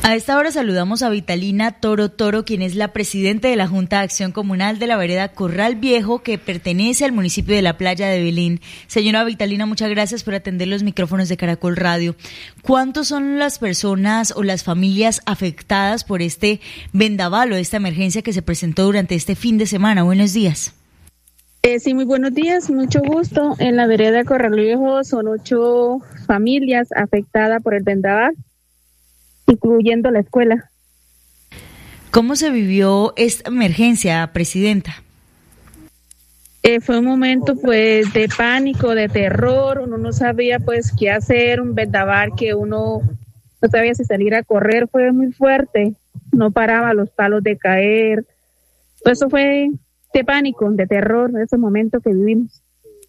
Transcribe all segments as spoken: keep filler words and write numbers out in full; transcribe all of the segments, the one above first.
A esta hora saludamos a Vitalina Toro Toro, quien es la presidenta de la Junta de Acción Comunal de la vereda Corral Viejo, que pertenece al municipio de La Playa de Belén. Señora Vitalina, muchas gracias por atender los micrófonos de Caracol Radio. ¿Cuántos son las personas o las familias afectadas por este vendaval o esta emergencia que se presentó durante este fin de semana? Buenos días. Eh, sí, muy buenos días, mucho gusto. En la vereda Corral Viejo son ocho familias afectadas por el vendaval, incluyendo la escuela. ¿Cómo se vivió esta emergencia, presidenta? Eh, fue un momento pues de pánico, de terror, uno no sabía pues qué hacer, un vendaval que uno no sabía si salir a correr, fue muy fuerte, no paraba los palos de caer, eso fue de pánico, de terror, ese momento que vivimos.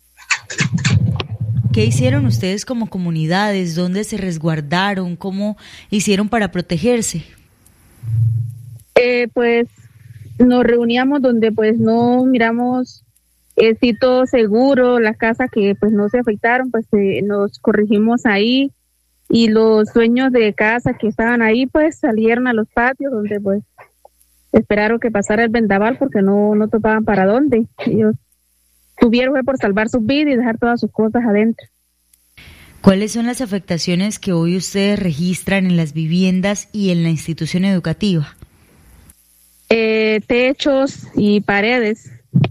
¿Qué hicieron ustedes como comunidades? ¿Dónde se resguardaron? ¿Cómo hicieron para protegerse? Eh, pues nos reuníamos donde pues no miramos el sitio seguro, las casas que pues no se afectaron, pues eh, nos corregimos ahí y los dueños de casa que estaban ahí pues salieron a los patios donde pues esperaron que pasara el vendaval porque no, no topaban para dónde. Ellos tuvieron fue por salvar sus vidas y dejar todas sus cosas adentro. ¿Cuáles son las afectaciones que hoy ustedes registran en las viviendas y en la institución educativa? Eh, techos y paredes.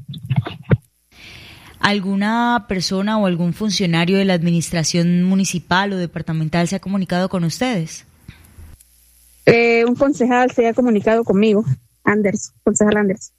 ¿Alguna persona o algún funcionario de la administración municipal o departamental se ha comunicado con ustedes? Eh, un concejal se ha comunicado conmigo, Anders, concejal Anders.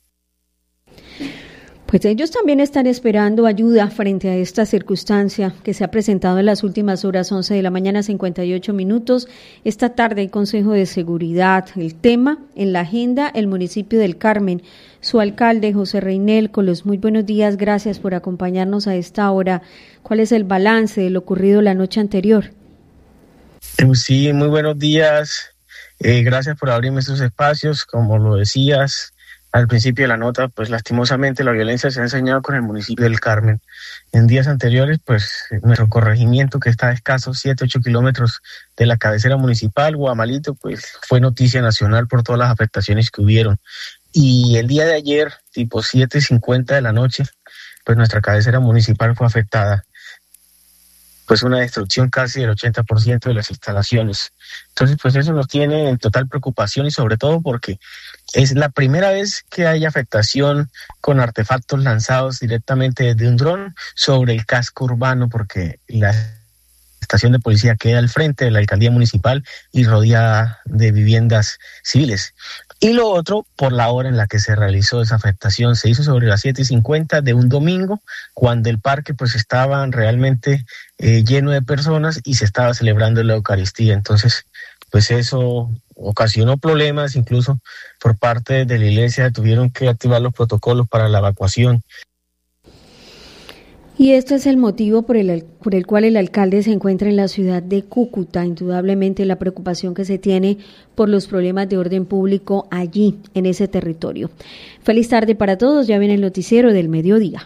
Pues ellos también están esperando ayuda frente a esta circunstancia que se ha presentado en las últimas horas, once de la mañana, cincuenta y ocho minutos. Esta tarde hay Consejo de Seguridad. El tema en la agenda, el municipio del Carmen. Su alcalde, José Reinel Colos, muy buenos días, gracias por acompañarnos a esta hora. ¿Cuál es el balance de lo ocurrido la noche anterior? Sí, muy buenos días. Eh, gracias por abrirme estos espacios, como lo decías al principio de la nota, pues lastimosamente la violencia se ha enseñado con el municipio del Carmen. En días anteriores, pues nuestro corregimiento, que está a escasos siete, ocho kilómetros de la cabecera municipal, Guamalito, pues fue noticia nacional por todas las afectaciones que hubieron. Y el día de ayer, tipo siete cincuenta de la noche, pues nuestra cabecera municipal fue afectada. Pues una destrucción casi del ochenta por ciento de las instalaciones. Entonces, pues eso nos tiene en total preocupación y sobre todo porque es la primera vez que hay afectación con artefactos lanzados directamente desde un dron sobre el casco urbano, porque la estación de policía queda al frente de la alcaldía municipal y rodeada de viviendas civiles. Y lo otro, por la hora en la que se realizó esa afectación, se hizo sobre las siete cincuenta de un domingo, cuando el parque pues estaba realmente eh, lleno de personas y se estaba celebrando la Eucaristía. Entonces, pues eso ocasionó problemas, incluso por parte de la iglesia tuvieron que activar los protocolos para la evacuación. Y este es el motivo por el, por el cual el alcalde se encuentra en la ciudad de Cúcuta. Indudablemente la preocupación que se tiene por los problemas de orden público allí, en ese territorio. Feliz tarde para todos, ya viene el noticiero del mediodía.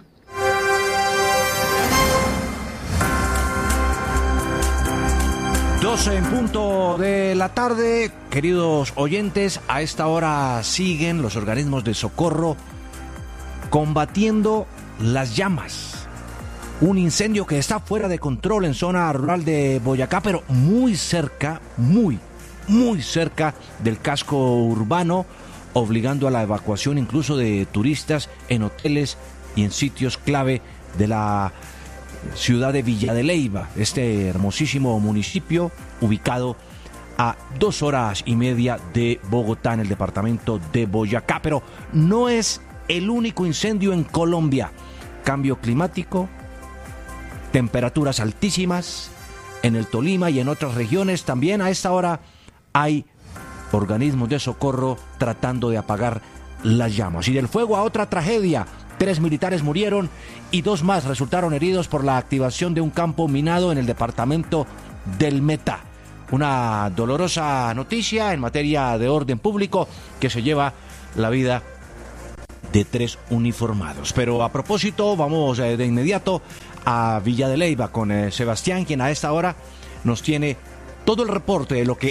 doce en punto de la tarde, queridos oyentes, a esta hora siguen los organismos de socorro combatiendo las llamas. Un incendio que está fuera de control en zona rural de Boyacá, pero muy cerca, muy, muy cerca del casco urbano, obligando a la evacuación incluso de turistas en hoteles y en sitios clave de la ciudad de Villa de Leyva, este hermosísimo municipio ubicado a dos horas y media de Bogotá, en el departamento de Boyacá. Pero no es el único incendio en Colombia. Cambio climático, temperaturas altísimas en el Tolima y en otras regiones. También a esta hora hay organismos de socorro tratando de apagar las llamas. Y del fuego a otra tragedia. Tres militares murieron y dos más resultaron heridos por la activación de un campo minado en el departamento del Meta. Una dolorosa noticia en materia de orden público que se lleva la vida de tres uniformados. Pero a propósito, vamos de inmediato a Villa de Leyva con eh, Sebastián, quien a esta hora nos tiene todo el reporte de lo que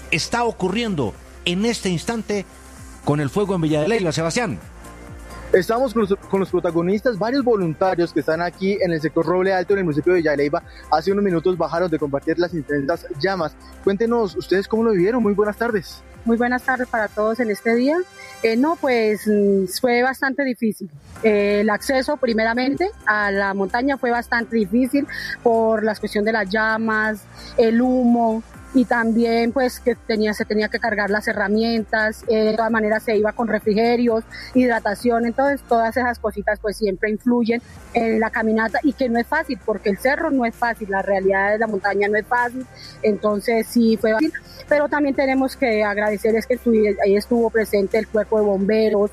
está ocurriendo en este instante con el fuego en Villa de Leyva, Sebastián? Estamos con los, con los protagonistas, varios voluntarios que están aquí en el sector Roble Alto, en el municipio de Villa de Leyva. Hace unos minutos bajaron de combatir las intensas llamas. Cuéntenos, ¿ustedes cómo lo vivieron? Muy buenas tardes. Muy buenas tardes para todos en este día. Eh, no, pues fue bastante difícil. Eh, el acceso primeramente a la montaña fue bastante difícil por la cuestión de las llamas, el humo, y también pues que tenía, se tenía que cargar las herramientas, eh, de todas maneras se iba con refrigerios, hidratación, entonces todas esas cositas pues siempre influyen en la caminata, y que no es fácil, porque el cerro no es fácil, la realidad de la montaña no es fácil, entonces sí fue fácil, pero también tenemos que agradecerles que estuvi, ahí estuvo presente el cuerpo de bomberos,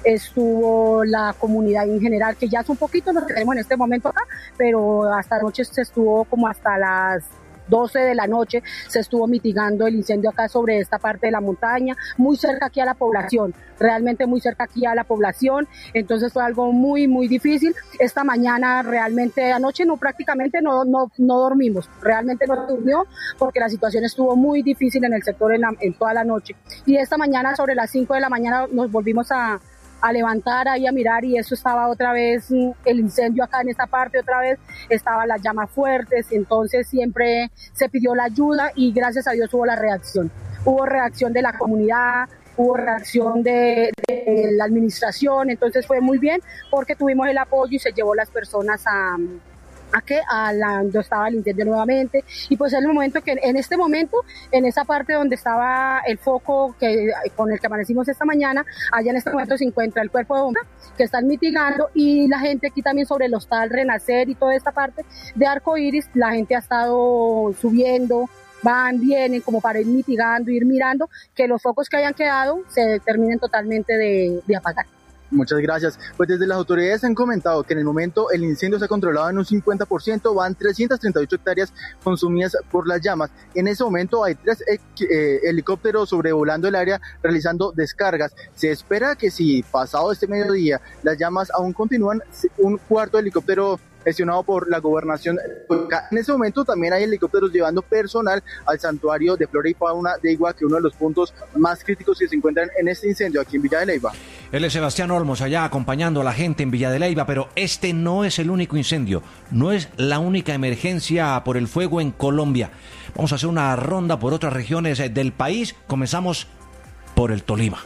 estuvo la comunidad en general, que ya es un poquito lo que tenemos en este momento acá, pero hasta anoche se estuvo como hasta las doce de la noche, se estuvo mitigando el incendio acá sobre esta parte de la montaña, muy cerca aquí a la población, realmente muy cerca aquí a la población, entonces fue algo muy, muy difícil. Esta mañana realmente, anoche no, prácticamente no, no, no dormimos, realmente no durmió, porque la situación estuvo muy difícil en el sector en, la, en toda la noche, y esta mañana sobre las cinco de la mañana nos volvimos a a levantar ahí a mirar, y eso estaba otra vez el incendio acá en esta parte, otra vez estaban las llamas fuertes, entonces siempre se pidió la ayuda y gracias a Dios hubo la reacción, hubo reacción de la comunidad, hubo reacción de, de la administración, entonces fue muy bien porque tuvimos el apoyo y se llevó las personas a a que a la donde estaba el incendio nuevamente, y pues en el momento que en este momento en esa parte donde estaba el foco que con el que amanecimos esta mañana, allá en este momento se encuentra el cuerpo de bomberos que están mitigando, y la gente aquí también sobre el hostal Renacer y toda esta parte de Arco Iris, la gente ha estado subiendo, van, vienen como para ir mitigando, ir mirando que los focos que hayan quedado se terminen totalmente de, de apagar. Muchas gracias. Pues desde las autoridades han comentado que en el momento el incendio se ha controlado en un cincuenta por ciento, van trescientas treinta y ocho hectáreas consumidas por las llamas. En ese momento hay tres eh, helicópteros sobrevolando el área realizando descargas. Se espera que si pasado este mediodía las llamas aún continúan, un cuarto helicóptero gestionado por la gobernación. En ese momento también hay helicópteros llevando personal al santuario de flora y fauna de Igua, que es uno de los puntos más críticos que se encuentran en este incendio aquí en Villa de Leyva. Él es Sebastián Olmos, allá acompañando a la gente en Villa de Leyva, pero este no es el único incendio, no es la única emergencia por el fuego en Colombia. Vamos a hacer una ronda por otras regiones del país. Comenzamos por el Tolima.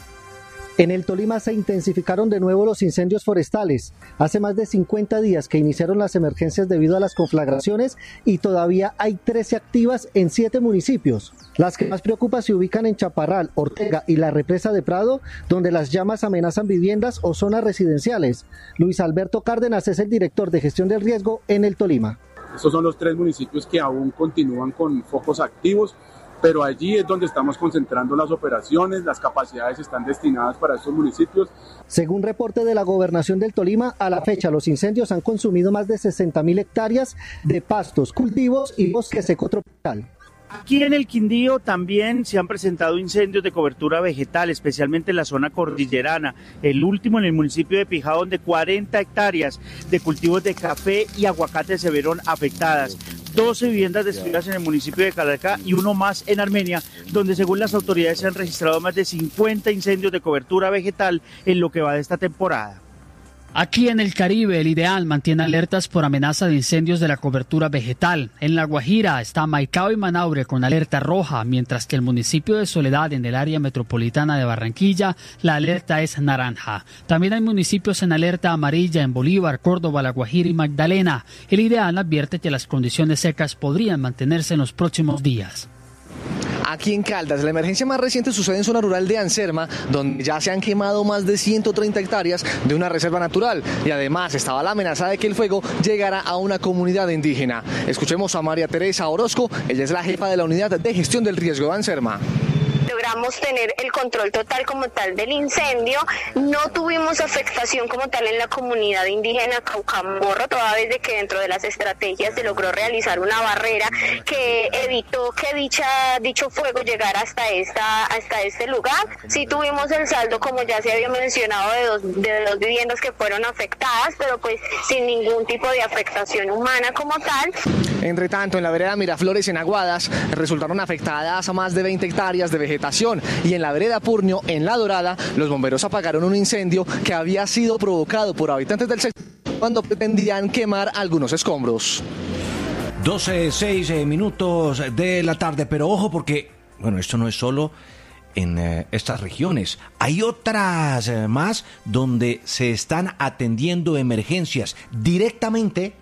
En el Tolima se intensificaron de nuevo los incendios forestales. Hace más de cincuenta días que iniciaron las emergencias debido a las conflagraciones y todavía hay trece activas en siete municipios. Las que más preocupan se ubican en Chaparral, Ortega y la represa de Prado, donde las llamas amenazan viviendas o zonas residenciales. Luis Alberto Cárdenas es el director de gestión del riesgo en el Tolima. Estos son los tres municipios que aún continúan con focos activos, pero allí es donde estamos concentrando las operaciones, las capacidades están destinadas para estos municipios. Según reporte de la Gobernación del Tolima, a la fecha los incendios han consumido más de sesenta mil hectáreas de pastos, cultivos y bosque seco tropical. Aquí en el Quindío también se han presentado incendios de cobertura vegetal, especialmente en la zona cordillerana. El último en el municipio de Pijao, donde cuarenta hectáreas de cultivos de café y aguacate se vieron afectadas. doce viviendas destruidas en el municipio de Calarcá y uno más en Armenia, donde según las autoridades se han registrado más de cincuenta incendios de cobertura vegetal en lo que va de esta temporada. Aquí en el Caribe, el Ideal mantiene alertas por amenaza de incendios de la cobertura vegetal. En La Guajira está Maicao y Manaure con alerta roja, mientras que el municipio de Soledad, en el área metropolitana de Barranquilla, la alerta es naranja. También hay municipios en alerta amarilla en Bolívar, Córdoba, La Guajira y Magdalena. El Ideal advierte que las condiciones secas podrían mantenerse en los próximos días. Aquí en Caldas, la emergencia más reciente sucede en zona rural de Anserma, donde ya se han quemado más de ciento treinta hectáreas de una reserva natural y además estaba la amenaza de que el fuego llegara a una comunidad indígena. Escuchemos a María Teresa Orozco, ella es la jefa de la unidad de gestión del riesgo de Anserma. logramos tener el control total como tal del incendio. No tuvimos afectación como tal en la comunidad indígena Caucamorro, toda vez de que dentro de las estrategias se logró realizar una barrera que evitó que dicha dicho fuego llegara hasta esta hasta este lugar. Sí tuvimos el saldo, como ya se había mencionado, de dos, de dos viviendas que fueron afectadas, pero pues sin ningún tipo de afectación humana como tal. Entre tanto, en la vereda Miraflores, en Aguadas, resultaron afectadas a más de veinte hectáreas de vegetación, y en la vereda Purnio, en La Dorada, los bomberos apagaron un incendio que había sido provocado por habitantes del sector cuando pretendían quemar algunos escombros. doce, seis minutos de la tarde, pero ojo porque, bueno, esto no es solo en eh, estas regiones, hay otras eh, más donde se están atendiendo emergencias directamente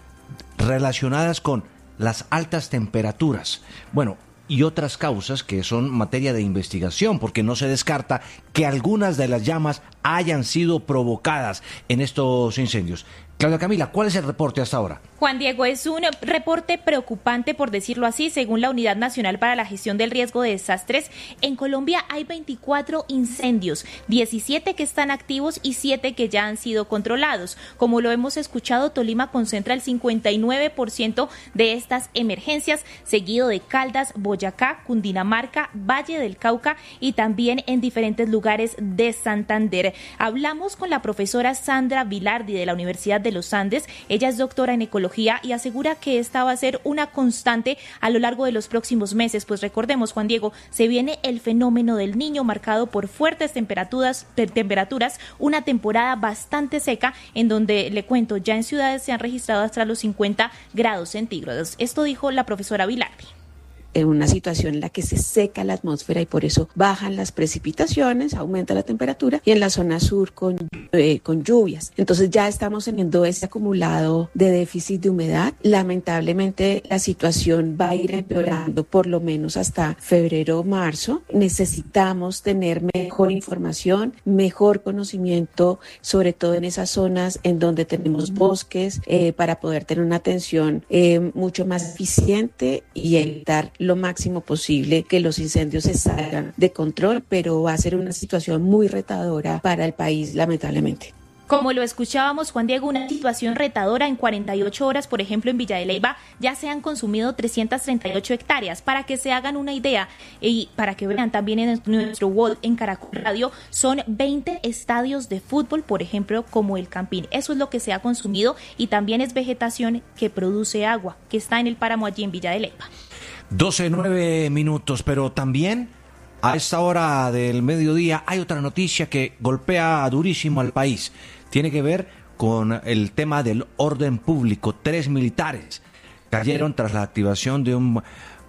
relacionadas con las altas temperaturas. Bueno, y otras causas que son materia de investigación, porque no se descarta que algunas de las llamas hayan sido provocadas en estos incendios. Claudia Camila, ¿cuál es el reporte hasta ahora? Juan Diego, es un reporte preocupante, por decirlo así. Según la Unidad Nacional para la Gestión del Riesgo de Desastres, en Colombia hay veinticuatro incendios, diecisiete que están activos y siete que ya han sido controlados. Como lo hemos escuchado, Tolima concentra el cincuenta y nueve por ciento de estas emergencias, seguido de Caldas, Boyacá, Cundinamarca, Valle del Cauca y también en diferentes lugares de Santander. Hablamos con la profesora Sandra Vilardi de la Universidad de los Andes. Ella es doctora en ecología y asegura que esta va a ser una constante a lo largo de los próximos meses, pues recordemos, Juan Diego, se viene el fenómeno del Niño marcado por fuertes temperaturas, temperaturas, una temporada bastante seca en donde, le cuento, ya en ciudades se han registrado hasta los cincuenta grados centígrados. Esto dijo la profesora Vilardi. En una situación en la que se seca la atmósfera y por eso bajan las precipitaciones, aumenta la temperatura, y en la zona sur con, eh, con lluvias. Entonces ya estamos teniendo ese acumulado de déficit de humedad. Lamentablemente la situación va a ir empeorando por lo menos hasta febrero o marzo. Necesitamos tener mejor información, mejor conocimiento, sobre todo en esas zonas en donde tenemos bosques, eh, para poder tener una atención eh, mucho más eficiente y evitar lo máximo posible que los incendios se salgan de control, pero va a ser una situación muy retadora para el país, lamentablemente. Como lo escuchábamos, Juan Diego, una situación retadora. En cuarenta y ocho horas, por ejemplo, en Villa de Leyva ya se han consumido trescientas treinta y ocho hectáreas. Para que se hagan una idea y para que vean también en nuestro wall en Caracol Radio, son veinte estadios de fútbol, por ejemplo, como el Campín. Eso es lo que se ha consumido, y también es vegetación que produce agua, que está en el páramo allí en Villa de Leyva. doce, nueve minutos, pero también a esta hora del mediodía hay otra noticia que golpea durísimo al país. Tiene que ver con el tema del orden público. Tres militares cayeron tras la activación de un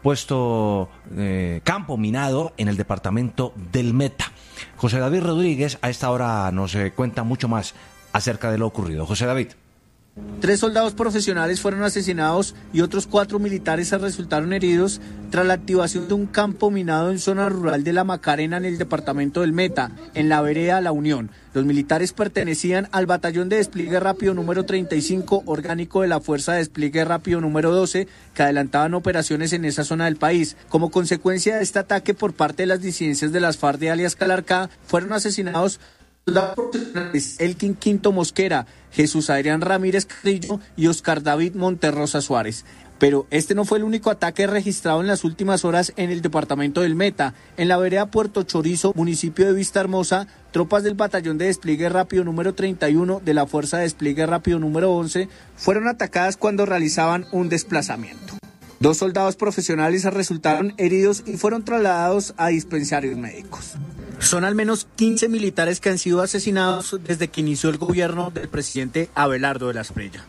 puesto eh, campo minado en el departamento del Meta. José David Rodríguez a esta hora nos eh, cuenta mucho más acerca de lo ocurrido. José David. Tres soldados profesionales fueron asesinados y otros cuatro militares resultaron heridos tras la activación de un campo minado en zona rural de La Macarena, en el departamento del Meta, en la vereda La Unión. Los militares pertenecían al Batallón de Despliegue Rápido número treinta y cinco, orgánico de la Fuerza de Despliegue Rápido número doce, que adelantaban operaciones en esa zona del país. Como consecuencia de este ataque por parte de las disidencias de las FARC de alias Calarcá, fueron asesinados soldados profesionales Elkin Quinto Mosquera, Jesús Adrián Ramírez Carrillo y Oscar David Monterrosa Suárez. Pero este no fue el único ataque registrado en las últimas horas en el departamento del Meta. En la vereda Puerto Chorizo, municipio de Vista Hermosa, tropas del Batallón de Despliegue Rápido número treinta y uno de la Fuerza de Despliegue Rápido número once fueron atacadas cuando realizaban un desplazamiento. Dos soldados profesionales resultaron heridos y fueron trasladados a dispensarios médicos. Son al menos quince militares que han sido asesinados desde que inició el gobierno del presidente Abelardo de la Espriella.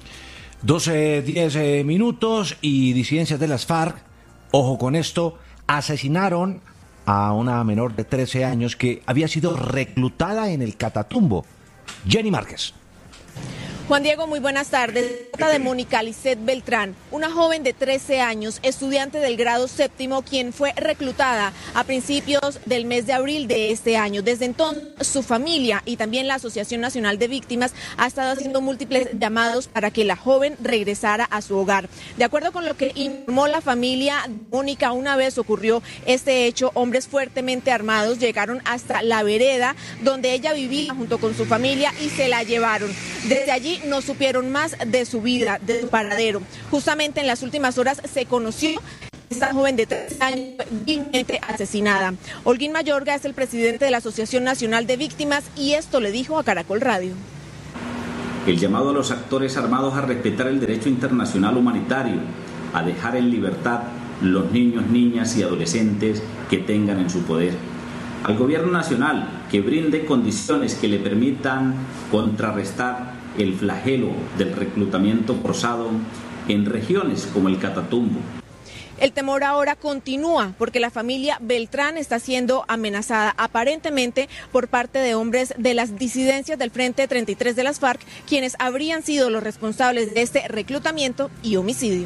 doce, diez minutos y disidencias de las FARC, ojo con esto, asesinaron a una menor de trece años que había sido reclutada en el Catatumbo. Jenny Márquez. Juan Diego, muy buenas tardes. Trata de Mónica Lisset Beltrán, una joven de trece años, estudiante del grado séptimo, quien fue reclutada a principios del mes de abril de este año. Desde entonces, su familia y también la Asociación Nacional de Víctimas ha estado haciendo múltiples llamados para que la joven regresara a su hogar. De acuerdo con lo que informó la familia de Mónica, una vez ocurrió este hecho, hombres fuertemente armados llegaron hasta la vereda donde ella vivía junto con su familia y se la llevaron. Desde allí no supieron más de su vida, de su paradero. Justamente en las últimas horas se conoció esta joven de trece años vilmente asesinada. Holguín Mayorga es el presidente de la Asociación Nacional de Víctimas y esto le dijo a Caracol Radio. El llamado a los actores armados a respetar el derecho internacional humanitario, a dejar en libertad los niños, niñas y adolescentes que tengan en su poder. Al gobierno nacional que brinde condiciones que le permitan contrarrestar el flagelo del reclutamiento forzado en regiones como el Catatumbo. El temor ahora continúa porque la familia Beltrán está siendo amenazada aparentemente por parte de hombres de las disidencias del Frente treinta y tres de las FARC, quienes habrían sido los responsables de este reclutamiento y homicidio.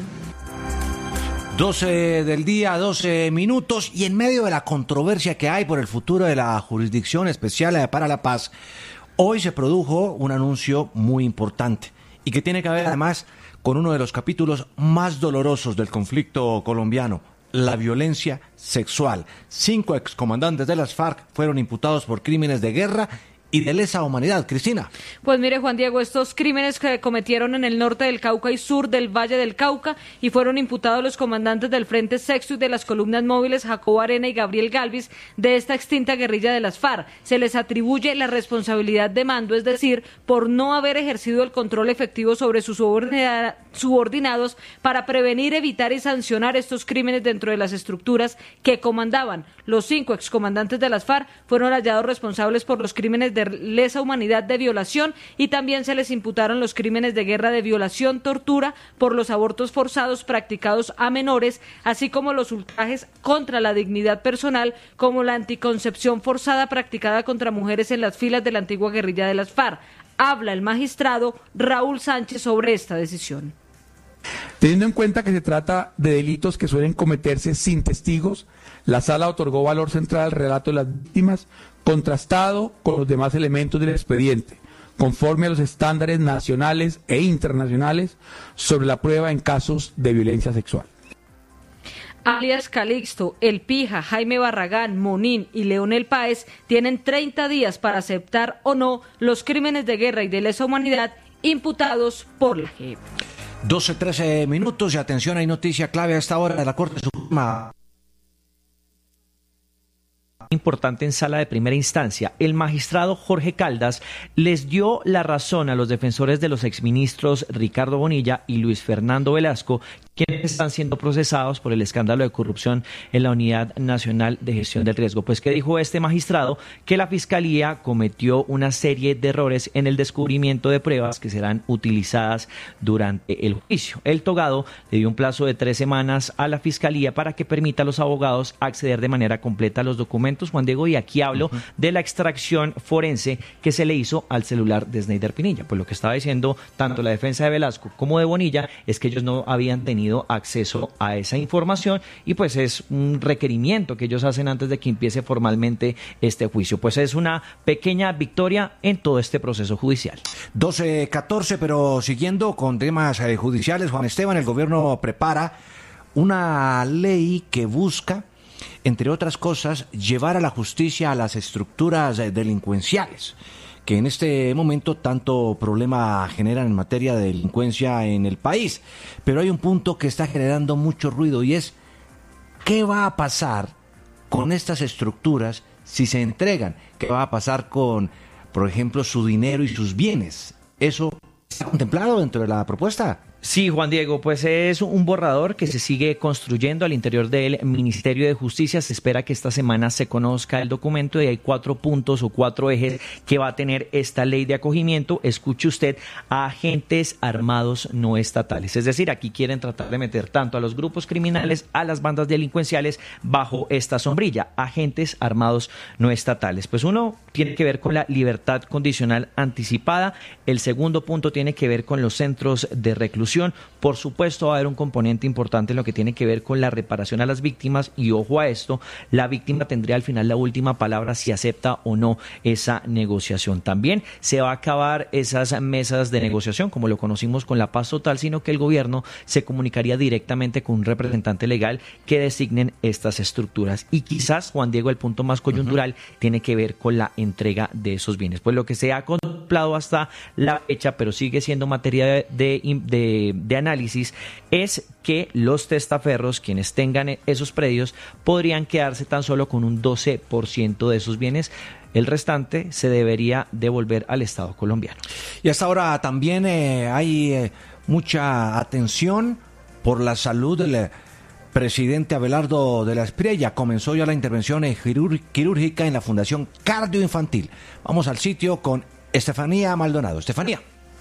doce del día, doce minutos, y en medio de la controversia que hay por el futuro de la Jurisdicción Especial para la Paz, hoy se produjo un anuncio muy importante y que tiene que ver además con uno de los capítulos más dolorosos del conflicto colombiano, la violencia sexual. Cinco excomandantes de las FARC fueron imputados por crímenes de guerra y de lesa humanidad. Cristina. Pues mire, Juan Diego, estos crímenes que cometieron en el norte del Cauca y sur del Valle del Cauca y fueron imputados los comandantes del Frente Sexto y de las columnas móviles Jacobo Arena y Gabriel Galvis de esta extinta guerrilla de las FARC. Se les atribuye la responsabilidad de mando, es decir, por no haber ejercido el control efectivo sobre sus subordinados para prevenir, evitar y sancionar estos crímenes dentro de las estructuras que comandaban. Los cinco excomandantes de las FARC fueron hallados responsables por los crímenes de lesa humanidad de violación y también se les imputaron los crímenes de guerra de violación, tortura, por los abortos forzados practicados a menores, así como los ultrajes contra la dignidad personal, como la anticoncepción forzada practicada contra mujeres en las filas de la antigua guerrilla de las FARC. Habla el magistrado Raúl Sánchez sobre esta decisión. Teniendo en cuenta que se trata de delitos que suelen cometerse sin testigos, la Sala otorgó valor central al relato de las víctimas, contrastado con los demás elementos del expediente, conforme a los estándares nacionales e internacionales sobre la prueba en casos de violencia sexual. Alias Calixto, El Pija, Jaime Barragán, Monín y Leonel Páez tienen treinta días para aceptar o no los crímenes de guerra y de lesa humanidad imputados por la J E P. doce, trece minutos y atención, hay noticia clave a esta hora de la Corte Suprema. Importante en sala de primera instancia, el magistrado Jorge Caldas les dio la razón a los defensores de los exministros Ricardo Bonilla y Luis Fernando Velasco, quienes están siendo procesados por el escándalo de corrupción en la Unidad Nacional de Gestión del Riesgo. Pues que dijo este magistrado que la Fiscalía cometió una serie de errores en el descubrimiento de pruebas que serán utilizadas durante el juicio. El togado le dio un plazo de tres semanas a la Fiscalía para que permita a los abogados acceder de manera completa a los documentos, Juan Diego, y aquí hablo uh-huh. de la extracción forense que se le hizo al celular de Sneider Pinilla. Pues lo que estaba diciendo tanto la defensa de Velasco como de Bonilla es que ellos no habían tenido acceso a esa información y pues es un requerimiento que ellos hacen antes de que empiece formalmente este juicio. Pues es una pequeña victoria en todo este proceso judicial. doce catorce, pero siguiendo con temas eh, judiciales, Juan Esteban, el gobierno prepara una ley que busca, entre otras cosas, llevar a la justicia a las estructuras eh, delincuenciales, que en este momento tanto problema generan en materia de delincuencia en el país. Pero hay un punto que está generando mucho ruido y es ¿qué va a pasar con estas estructuras si se entregan? ¿Qué va a pasar con, por ejemplo, su dinero y sus bienes? ¿Eso está contemplado dentro de la propuesta? Sí, Juan Diego, pues es un borrador que se sigue construyendo al interior del Ministerio de Justicia. Se espera que esta semana se conozca el documento y hay cuatro puntos o cuatro ejes que va a tener esta ley de acogimiento. Escuche usted, a agentes armados no estatales. Es decir, aquí quieren tratar de meter tanto a los grupos criminales, a las bandas delincuenciales bajo esta sombrilla, agentes armados no estatales. Pues uno tiene que ver con la libertad condicional anticipada. El segundo punto tiene que ver con los centros de reclusión. Por supuesto, va a haber un componente importante en lo que tiene que ver con la reparación a las víctimas y ojo a esto, la víctima tendría al final la última palabra si acepta o no esa negociación. También se va a acabar esas mesas de negociación como lo conocimos con la paz total, sino que el gobierno se comunicaría directamente con un representante legal que designen estas estructuras. Y quizás, Juan Diego, el punto más coyuntural uh-huh. tiene que ver con la entrega de esos bienes. Pues lo que se ha contemplado hasta la fecha, pero sigue siendo materia de, de, de de análisis, es que los testaferros, quienes tengan esos predios, podrían quedarse tan solo con un doce por ciento de esos bienes. El restante se debería devolver al Estado colombiano. Y hasta ahora también eh, hay eh, mucha atención por la salud del presidente Abelardo de la Espriella. Comenzó ya la intervención eh, quirúr- quirúrgica en la Fundación Cardioinfantil. Vamos al sitio con Estefanía Maldonado. Estefanía.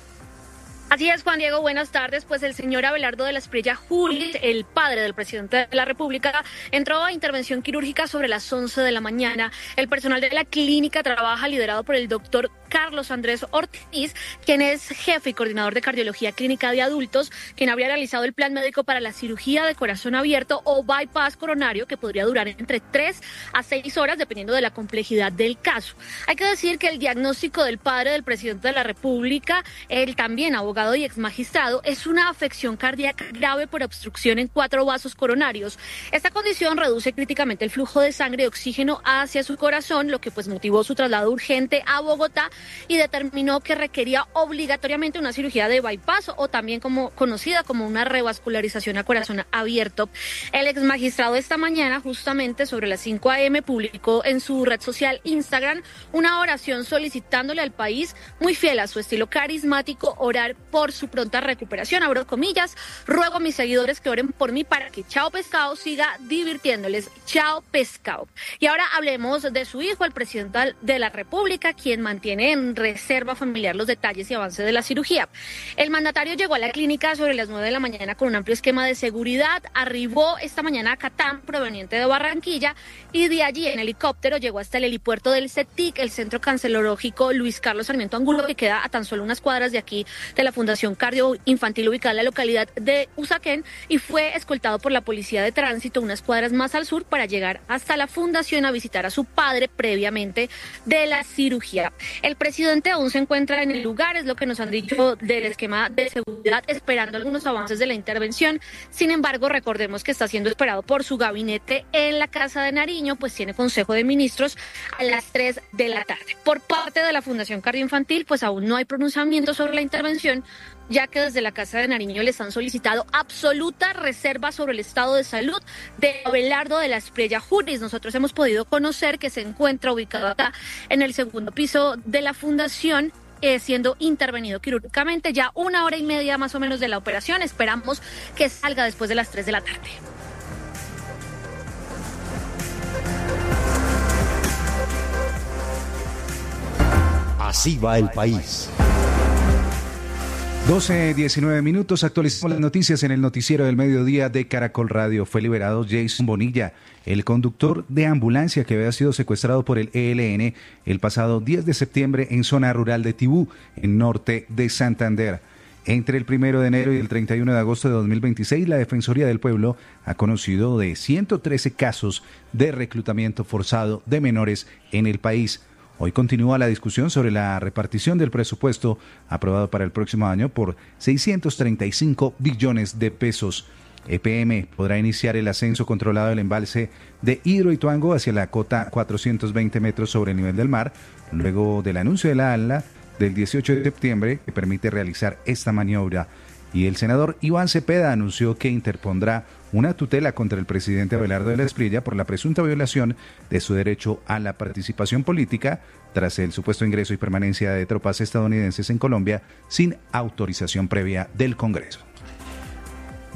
Así es, Juan Diego, buenas tardes. Pues el señor Abelardo de la Espriella Juli, el padre del presidente de la República, entró a intervención quirúrgica sobre las once de la mañana. El personal de la clínica trabaja liderado por el doctor Carlos Andrés Ortiz, quien es jefe y coordinador de cardiología clínica de adultos, quien habría realizado el plan médico para la cirugía de corazón abierto o bypass coronario, que podría durar entre tres a seis horas, dependiendo de la complejidad del caso. Hay que decir que el diagnóstico del padre del presidente de la República, él también abogado y ex magistrado, es una afección cardíaca grave por obstrucción en cuatro vasos coronarios. Esta condición reduce críticamente el flujo de sangre y oxígeno hacia su corazón, lo que pues motivó su traslado urgente a Bogotá y determinó que requería obligatoriamente una cirugía de bypass o también como conocida como una revascularización a corazón abierto. El ex magistrado esta mañana, justamente sobre las cinco a eme, publicó en su red social Instagram una oración solicitándole al país, muy fiel a su estilo carismático, orar por su pronta recuperación. Abro comillas: ruego a mis seguidores que oren por mí para que Chao Pescado siga divirtiéndoles. Chao Pescado. Y ahora hablemos de su hijo, el presidente de la República, quien mantiene en reserva familiar los detalles y avances de la cirugía. El mandatario llegó a la clínica sobre las nueve de la mañana con un amplio esquema de seguridad. Arribó esta mañana a Catán, proveniente de Barranquilla, y de allí en helicóptero llegó hasta el helipuerto del CETIC, el Centro Cancerológico Luis Carlos Sarmiento Angulo, que queda a tan solo unas cuadras de aquí de la Fundación Cardioinfantil, ubicada en la localidad de Usaquén, y fue escoltado por la Policía de Tránsito unas cuadras más al sur para llegar hasta la fundación a visitar a su padre previamente de la cirugía. El presidente aún se encuentra en el lugar, es lo que nos han dicho del esquema de seguridad, esperando algunos avances de la intervención. Sin embargo, recordemos que está siendo esperado por su gabinete en la Casa de Nariño, pues tiene Consejo de Ministros a las tres de la tarde. Por parte de la Fundación Cardioinfantil, pues aún no hay pronunciamiento sobre la intervención, ya que desde la Casa de Nariño les han solicitado absoluta reserva sobre el estado de salud de Abelardo de la Espriella Juris. Nosotros hemos podido conocer que se encuentra ubicado acá en el segundo piso de la fundación, eh, siendo intervenido quirúrgicamente, ya una hora y media más o menos de la operación. Esperamos que salga después de las tres de la tarde. Así va el país. doce, diecinueve minutos, actualizamos las noticias en el noticiero del mediodía de Caracol Radio. Fue liberado Jason Bonilla, el conductor de ambulancia que había sido secuestrado por el E L N el pasado diez de septiembre en zona rural de Tibú, en norte de Santander. Entre el primero de enero y el treinta y uno de agosto de dos mil veintiséis, la Defensoría del Pueblo ha conocido de ciento trece casos de reclutamiento forzado de menores en el país. Hoy continúa la discusión sobre la repartición del presupuesto aprobado para el próximo año por seiscientos treinta y cinco billones de pesos. E P M podrá iniciar el ascenso controlado del embalse de Hidroituango hacia la cota cuatrocientos veinte metros sobre el nivel del mar, luego del anuncio de la ANLA del dieciocho de septiembre que permite realizar esta maniobra. Y el senador Iván Cepeda anunció que interpondrá una tutela contra el presidente Abelardo de la Espriella por la presunta violación de su derecho a la participación política tras el supuesto ingreso y permanencia de tropas estadounidenses en Colombia sin autorización previa del Congreso.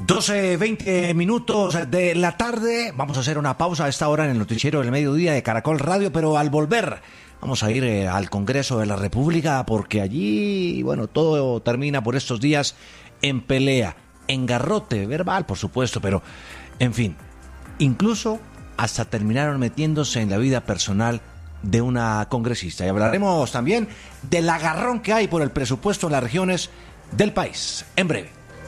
doce, veinte minutos de la tarde. Vamos a hacer una pausa a esta hora en el noticiero del mediodía de Caracol Radio, pero al volver vamos a ir eh, al Congreso de la República, porque allí, bueno, todo termina por estos días en pelea, en garrote verbal, por supuesto, pero, en fin, incluso hasta terminaron metiéndose en la vida personal de una congresista. Y hablaremos también del agarrón que hay por el presupuesto en las regiones del país, en breve.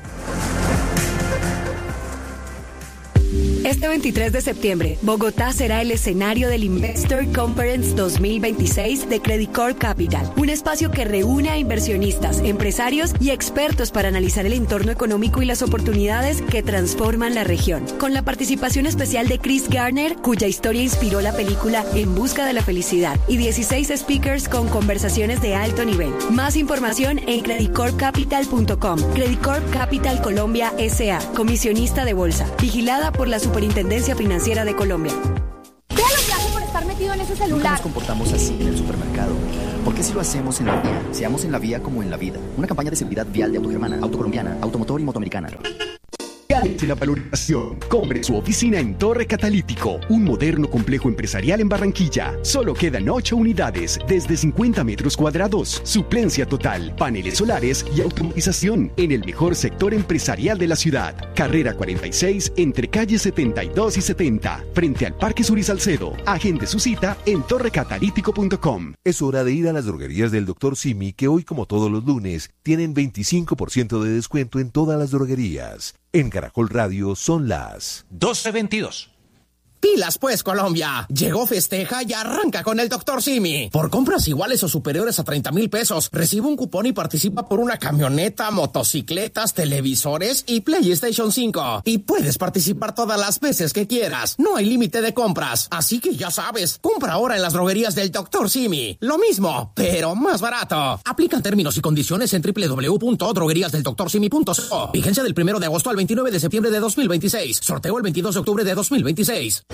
Este veintitrés de septiembre, Bogotá será el escenario del Investor Conference dos mil veintiséis de Credit Corp Capital, un espacio que reúne a inversionistas, empresarios y expertos para analizar el entorno económico y las oportunidades que transforman la región. Con la participación especial de Chris Garner, cuya historia inspiró la película En busca de la felicidad, y dieciséis speakers con conversaciones de alto nivel. Más información en credit corp capital punto com. Credit Corp Capital Colombia S A, comisionista de bolsa, vigilada por la Superintendencia Financiera de Colombia. Vea lo que hace por estar metido en ese celular. Nunca nos comportamos así en el supermercado. ¿Por qué si lo hacemos en la vía? Seamos en la vía como en la vida. Una campaña de seguridad vial de Autogermana, Autocolombiana, Automotor y Motoamericana. Gánese la valorización. Compre su oficina en Torre Catalítico, un moderno complejo empresarial en Barranquilla. Solo quedan ocho unidades desde cincuenta metros cuadrados. Suplencia total, paneles solares y automatización en el mejor sector empresarial de la ciudad. Carrera cuarenta y seis entre calles setenta y dos y setenta, frente al Parque Sur y Salcedo. Agende su cita en torre catalítico punto com. Es hora de ir a las droguerías del doctor Simi, que hoy, como todos los lunes, tienen veinticinco por ciento de descuento en todas las droguerías. En Caracol Radio son las doce veintidós. Pilas pues, Colombia. Llegó Festeja y arranca con el doctor Simi. Por compras iguales o superiores a treinta mil pesos, recibe un cupón y participa por una camioneta, motocicletas, televisores y PlayStation cinco. Y puedes participar todas las veces que quieras. No hay límite de compras. Así que ya sabes, compra ahora en las droguerías del doctor Simi. Lo mismo, pero más barato. Aplican términos y condiciones en doble u doble u doble u punto droguerías del doctor simi punto co. Vigencia del primero de agosto al veintinueve de septiembre de dos mil veintiséis. Sorteo el veintidós de octubre de dos mil veintiséis.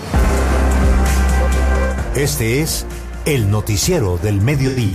Este es el noticiero del mediodía.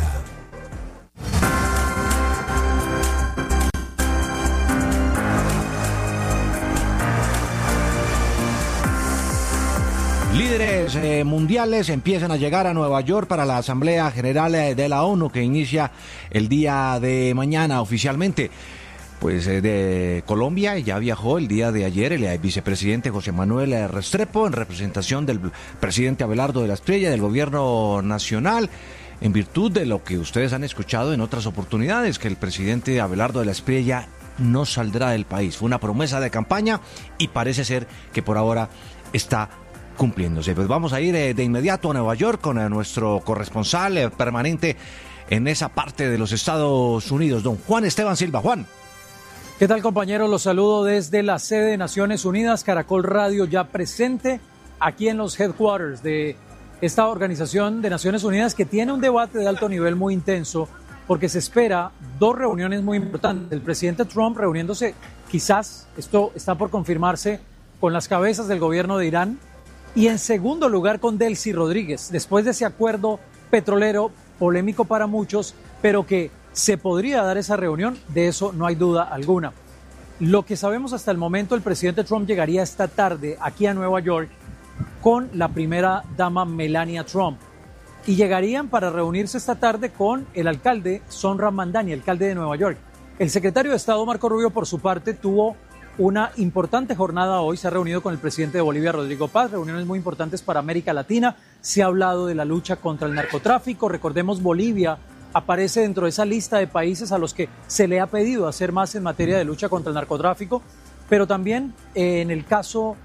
Líderes eh, mundiales empiezan a llegar a Nueva York para la Asamblea General de la ONU, que inicia el día de mañana oficialmente. Pues eh, de Colombia ya viajó el día de ayer el, el vicepresidente José Manuel Restrepo en representación del presidente Abelardo de la Espriella, del gobierno nacional, en virtud de lo que ustedes han escuchado en otras oportunidades, que el presidente Abelardo de la Espriella no saldrá del país. Fue una promesa de campaña y parece ser que por ahora está cumpliéndose. Pues vamos a ir eh, de inmediato a Nueva York con eh, nuestro corresponsal eh, permanente en esa parte de los Estados Unidos, don Juan Esteban Silva. Juan. ¿Qué tal, compañeros? Los saludo desde la sede de Naciones Unidas. Caracol Radio ya presente aquí en los headquarters de esta organización de Naciones Unidas, que tiene un debate de alto nivel muy intenso, porque se espera dos reuniones muy importantes. El presidente Trump reuniéndose, quizás, esto está por confirmarse, con las cabezas del gobierno de Irán, y en segundo lugar con Delcy Rodríguez, después de ese acuerdo petrolero polémico para muchos, pero que se podría dar esa reunión, de eso no hay duda alguna. Lo que sabemos hasta el momento, el presidente Trump llegaría esta tarde aquí a Nueva York con la primera dama Melania Trump, y llegarían para reunirse esta tarde con el alcalde Zohran Mamdani, alcalde de Nueva York. El secretario de Estado Marco Rubio, por su parte, tuvo una importante jornada hoy. Se ha reunido con el presidente de Bolivia, Rodrigo Paz, reuniones muy importantes para América Latina. Se ha hablado de la lucha contra el narcotráfico. Recordemos, Bolivia aparece dentro de esa lista de países a los que se le ha pedido hacer más en materia de lucha contra el narcotráfico, pero también eh, en el caso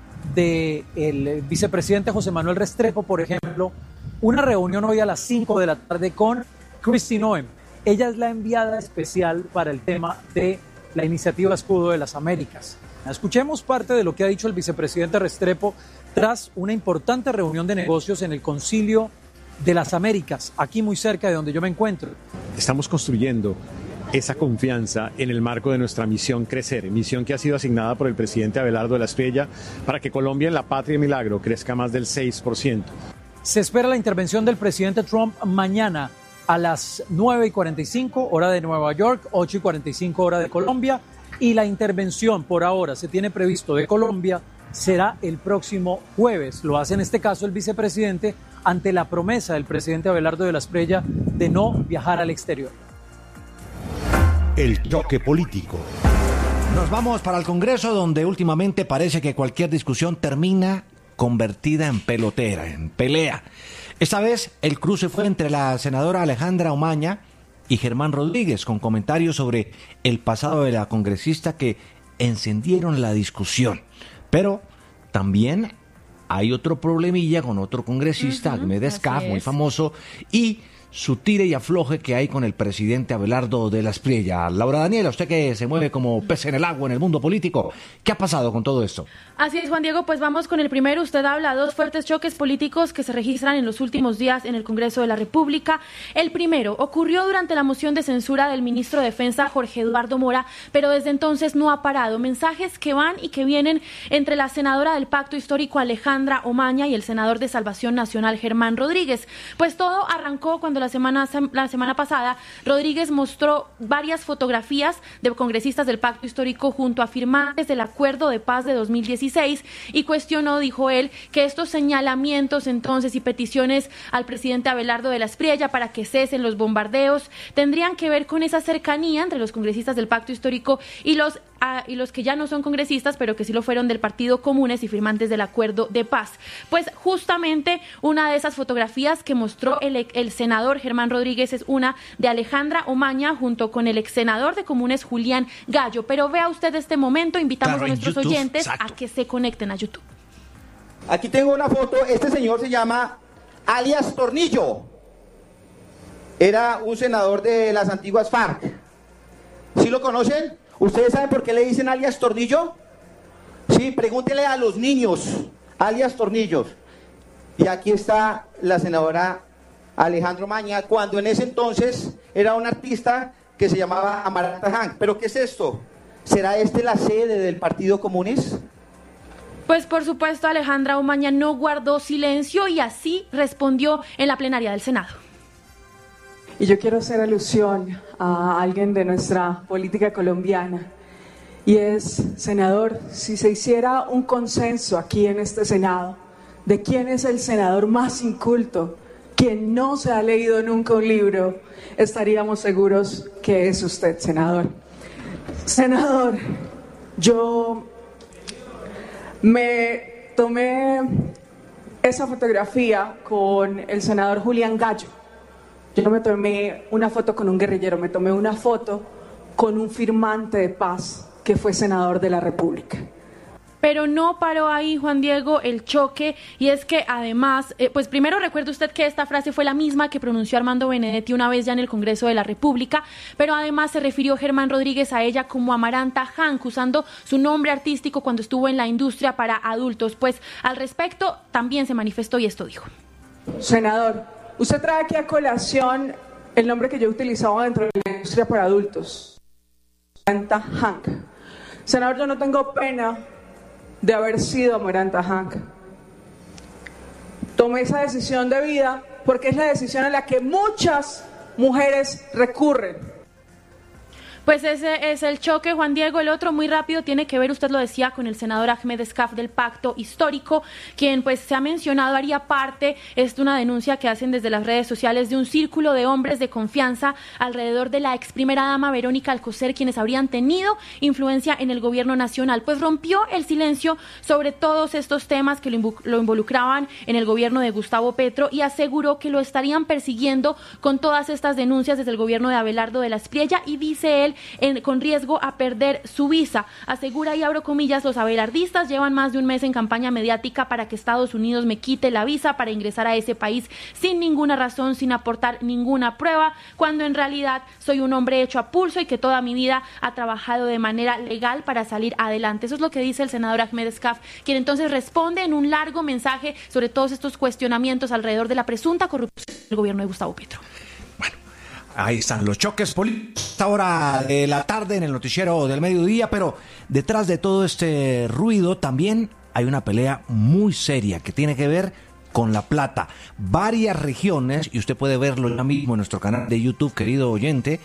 del vicepresidente José Manuel Restrepo, por ejemplo, una reunión hoy a las cinco de la tarde con Kristi Noem. Ella es la enviada especial para el tema de la iniciativa Escudo de las Américas. Escuchemos parte de lo que ha dicho el vicepresidente Restrepo tras una importante reunión de negocios en el Concilio de las Américas, aquí muy cerca de donde yo me encuentro. Estamos construyendo esa confianza en el marco de nuestra misión Crecer, misión que ha sido asignada por el presidente Abelardo de la Espriella para que Colombia en la patria milagro crezca más del seis por ciento. Se espera la intervención del presidente Trump mañana a las nueve y cuarenta y cinco hora de Nueva York, ocho y cuarenta y cinco hora de Colombia, Y la intervención por ahora se tiene previsto de Colombia será el próximo jueves. Lo hace en este caso el vicepresidente ante la promesa del presidente Abelardo de la Espriella de no viajar al exterior. El choque político. Nos vamos para el Congreso, donde últimamente parece que cualquier discusión termina convertida en pelotera, en pelea. Esta vez el cruce fue entre la senadora Alejandra Omaña y Germán Rodríguez, con comentarios sobre el pasado de la congresista que encendieron la discusión. Pero también hay otro problemilla con otro congresista, uh-huh, Ahmed Escaf, muy famoso, y su tire y afloje que hay con el presidente Abelardo de la Espriella. Laura Daniela, usted que se mueve como pez en el agua en el mundo político, ¿qué ha pasado con todo esto? Así es, Juan Diego, pues vamos con el primero. Usted habla de dos fuertes choques políticos que se registran en los últimos días en el Congreso de la República. El primero ocurrió durante la moción de censura del ministro de Defensa, Jorge Eduardo Mora, pero desde entonces no ha parado. Mensajes que van y que vienen entre la senadora del Pacto Histórico, Alejandra Omaña, y el senador de Salvación Nacional, Germán Rodríguez. Pues todo arrancó cuando la semana, la semana pasada Rodríguez mostró varias fotografías de congresistas del Pacto Histórico junto a firmantes del Acuerdo de Paz de dos mil dieciséis y cuestionó, dijo él, que estos señalamientos entonces y peticiones al presidente Abelardo de la Espriella para que cesen los bombardeos tendrían que ver con esa cercanía entre los congresistas del Pacto Histórico y los A, y los que ya no son congresistas, pero que sí lo fueron del Partido Comunes y firmantes del Acuerdo de Paz. Pues justamente una de esas fotografías que mostró el, el senador Germán Rodríguez es una de Alejandra Omaña junto con el ex senador de Comunes, Julián Gallo. Pero vea usted este momento, invitamos claro, a nuestros YouTube, oyentes exacto. a que se conecten a YouTube. Aquí tengo una foto, este señor se llama alias Tornillo. Era un senador de las antiguas FARC. ¿Sí lo conocen? ¿Ustedes saben por qué le dicen alias Tornillo? Sí, pregúntele a los niños, alias Tornillos. Y aquí está la senadora Alejandra Omaña, cuando en ese entonces era un artista que se llamaba Amaranta Hank. ¿Pero qué es esto? ¿Será este la sede del Partido Comunes? Pues por supuesto Alejandra Omaña no guardó silencio y así respondió en la plenaria del Senado. Y yo quiero hacer alusión a alguien de nuestra política colombiana, y es, senador, si se hiciera un consenso aquí en este Senado de quién es el senador más inculto, quien no se ha leído nunca un libro, estaríamos seguros que es usted, senador. Senador, yo me tomé esa fotografía con el senador Julián Gallo. Yo no me tomé una foto con un guerrillero, me tomé una foto con un firmante de paz que fue senador de la República. Pero no paró ahí, Juan Diego, el choque, y es que además, eh, pues primero recuerde usted que esta frase fue la misma que pronunció Armando Benedetti una vez ya en el Congreso de la República, pero además se refirió Germán Rodríguez a ella como Amaranta Hank, usando su nombre artístico cuando estuvo en la industria para adultos. Pues al respecto también se manifestó y esto dijo. Senador, usted trae aquí a colación el nombre que yo utilizaba dentro de la industria para adultos, Amaranta Hank. Senador, yo no tengo pena de haber sido Amaranta Hank. Tomé esa decisión de vida porque es la decisión a la que muchas mujeres recurren. Pues ese es el choque, Juan Diego. El otro, muy rápido, tiene que ver, usted lo decía, con el senador Ahmed Escaf del Pacto Histórico, quien pues se ha mencionado haría parte, es una denuncia que hacen desde las redes sociales, de un círculo de hombres de confianza alrededor de la ex primera dama Verónica Alcocer, quienes habrían tenido influencia en el gobierno nacional. Pues rompió el silencio sobre todos estos temas que lo involucraban en el gobierno de Gustavo Petro y aseguró que lo estarían persiguiendo con todas estas denuncias desde el gobierno de Abelardo de la Espriella, y dice él, En, con riesgo a perder su visa. Asegura, y abro comillas, los abelardistas llevan más de un mes en campaña mediática para que Estados Unidos me quite la visa para ingresar a ese país sin ninguna razón, sin aportar ninguna prueba, cuando en realidad soy un hombre hecho a pulso y que toda mi vida ha trabajado de manera legal para salir adelante. Eso es lo que dice el senador Ahmed Escaf, quien entonces responde en un largo mensaje sobre todos estos cuestionamientos alrededor de la presunta corrupción del gobierno de Gustavo Petro. Ahí están los choques políticos a esta hora de la tarde en el noticiero del mediodía, pero detrás de todo este ruido también hay una pelea muy seria que tiene que ver con La Plata. Varias regiones, y usted puede verlo ya mismo en nuestro canal de YouTube, querido oyente,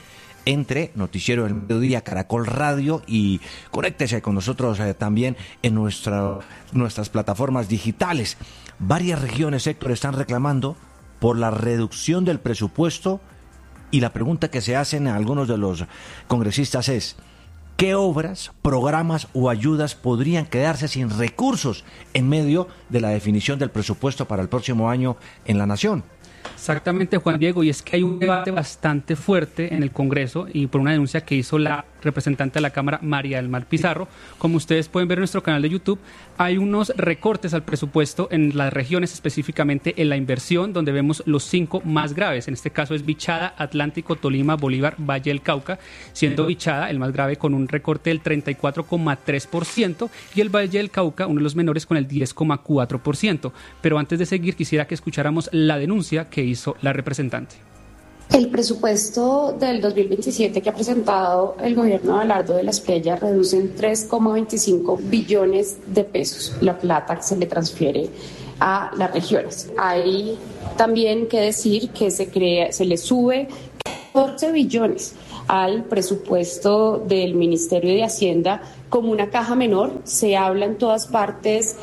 entre Noticiero del Mediodía, Caracol Radio, y conéctese con nosotros eh, también en nuestra, nuestras plataformas digitales. Varias regiones, Héctor, están reclamando por la reducción del presupuesto, y la pregunta que se hacen a algunos de los congresistas es: ¿qué obras, programas o ayudas podrían quedarse sin recursos en medio de la definición del presupuesto para el próximo año en la nación? Exactamente, Juan Diego, y es que hay un debate bastante fuerte en el Congreso y por una denuncia que hizo la representante de la Cámara, María del Mar Pizarro. Como ustedes pueden ver en nuestro canal de YouTube, hay unos recortes al presupuesto en las regiones, específicamente en la inversión, donde vemos los cinco más graves. En este caso es Vichada, Atlántico, Tolima, Bolívar, Valle del Cauca, siendo Vichada el más grave con un recorte del treinta y cuatro coma tres por ciento y el Valle del Cauca uno de los menores con el diez coma cuatro por ciento. Pero antes de seguir, quisiera que escucháramos la denuncia que hizo la representante. El presupuesto del dos mil veintisiete que ha presentado el gobierno de Abelardo de la Espriella reduce en tres coma veinticinco billones de pesos la plata que se le transfiere a las regiones. Hay también que decir que se crea, se le sube catorce billones al presupuesto del Ministerio de Hacienda como una caja menor. Se habla en todas partes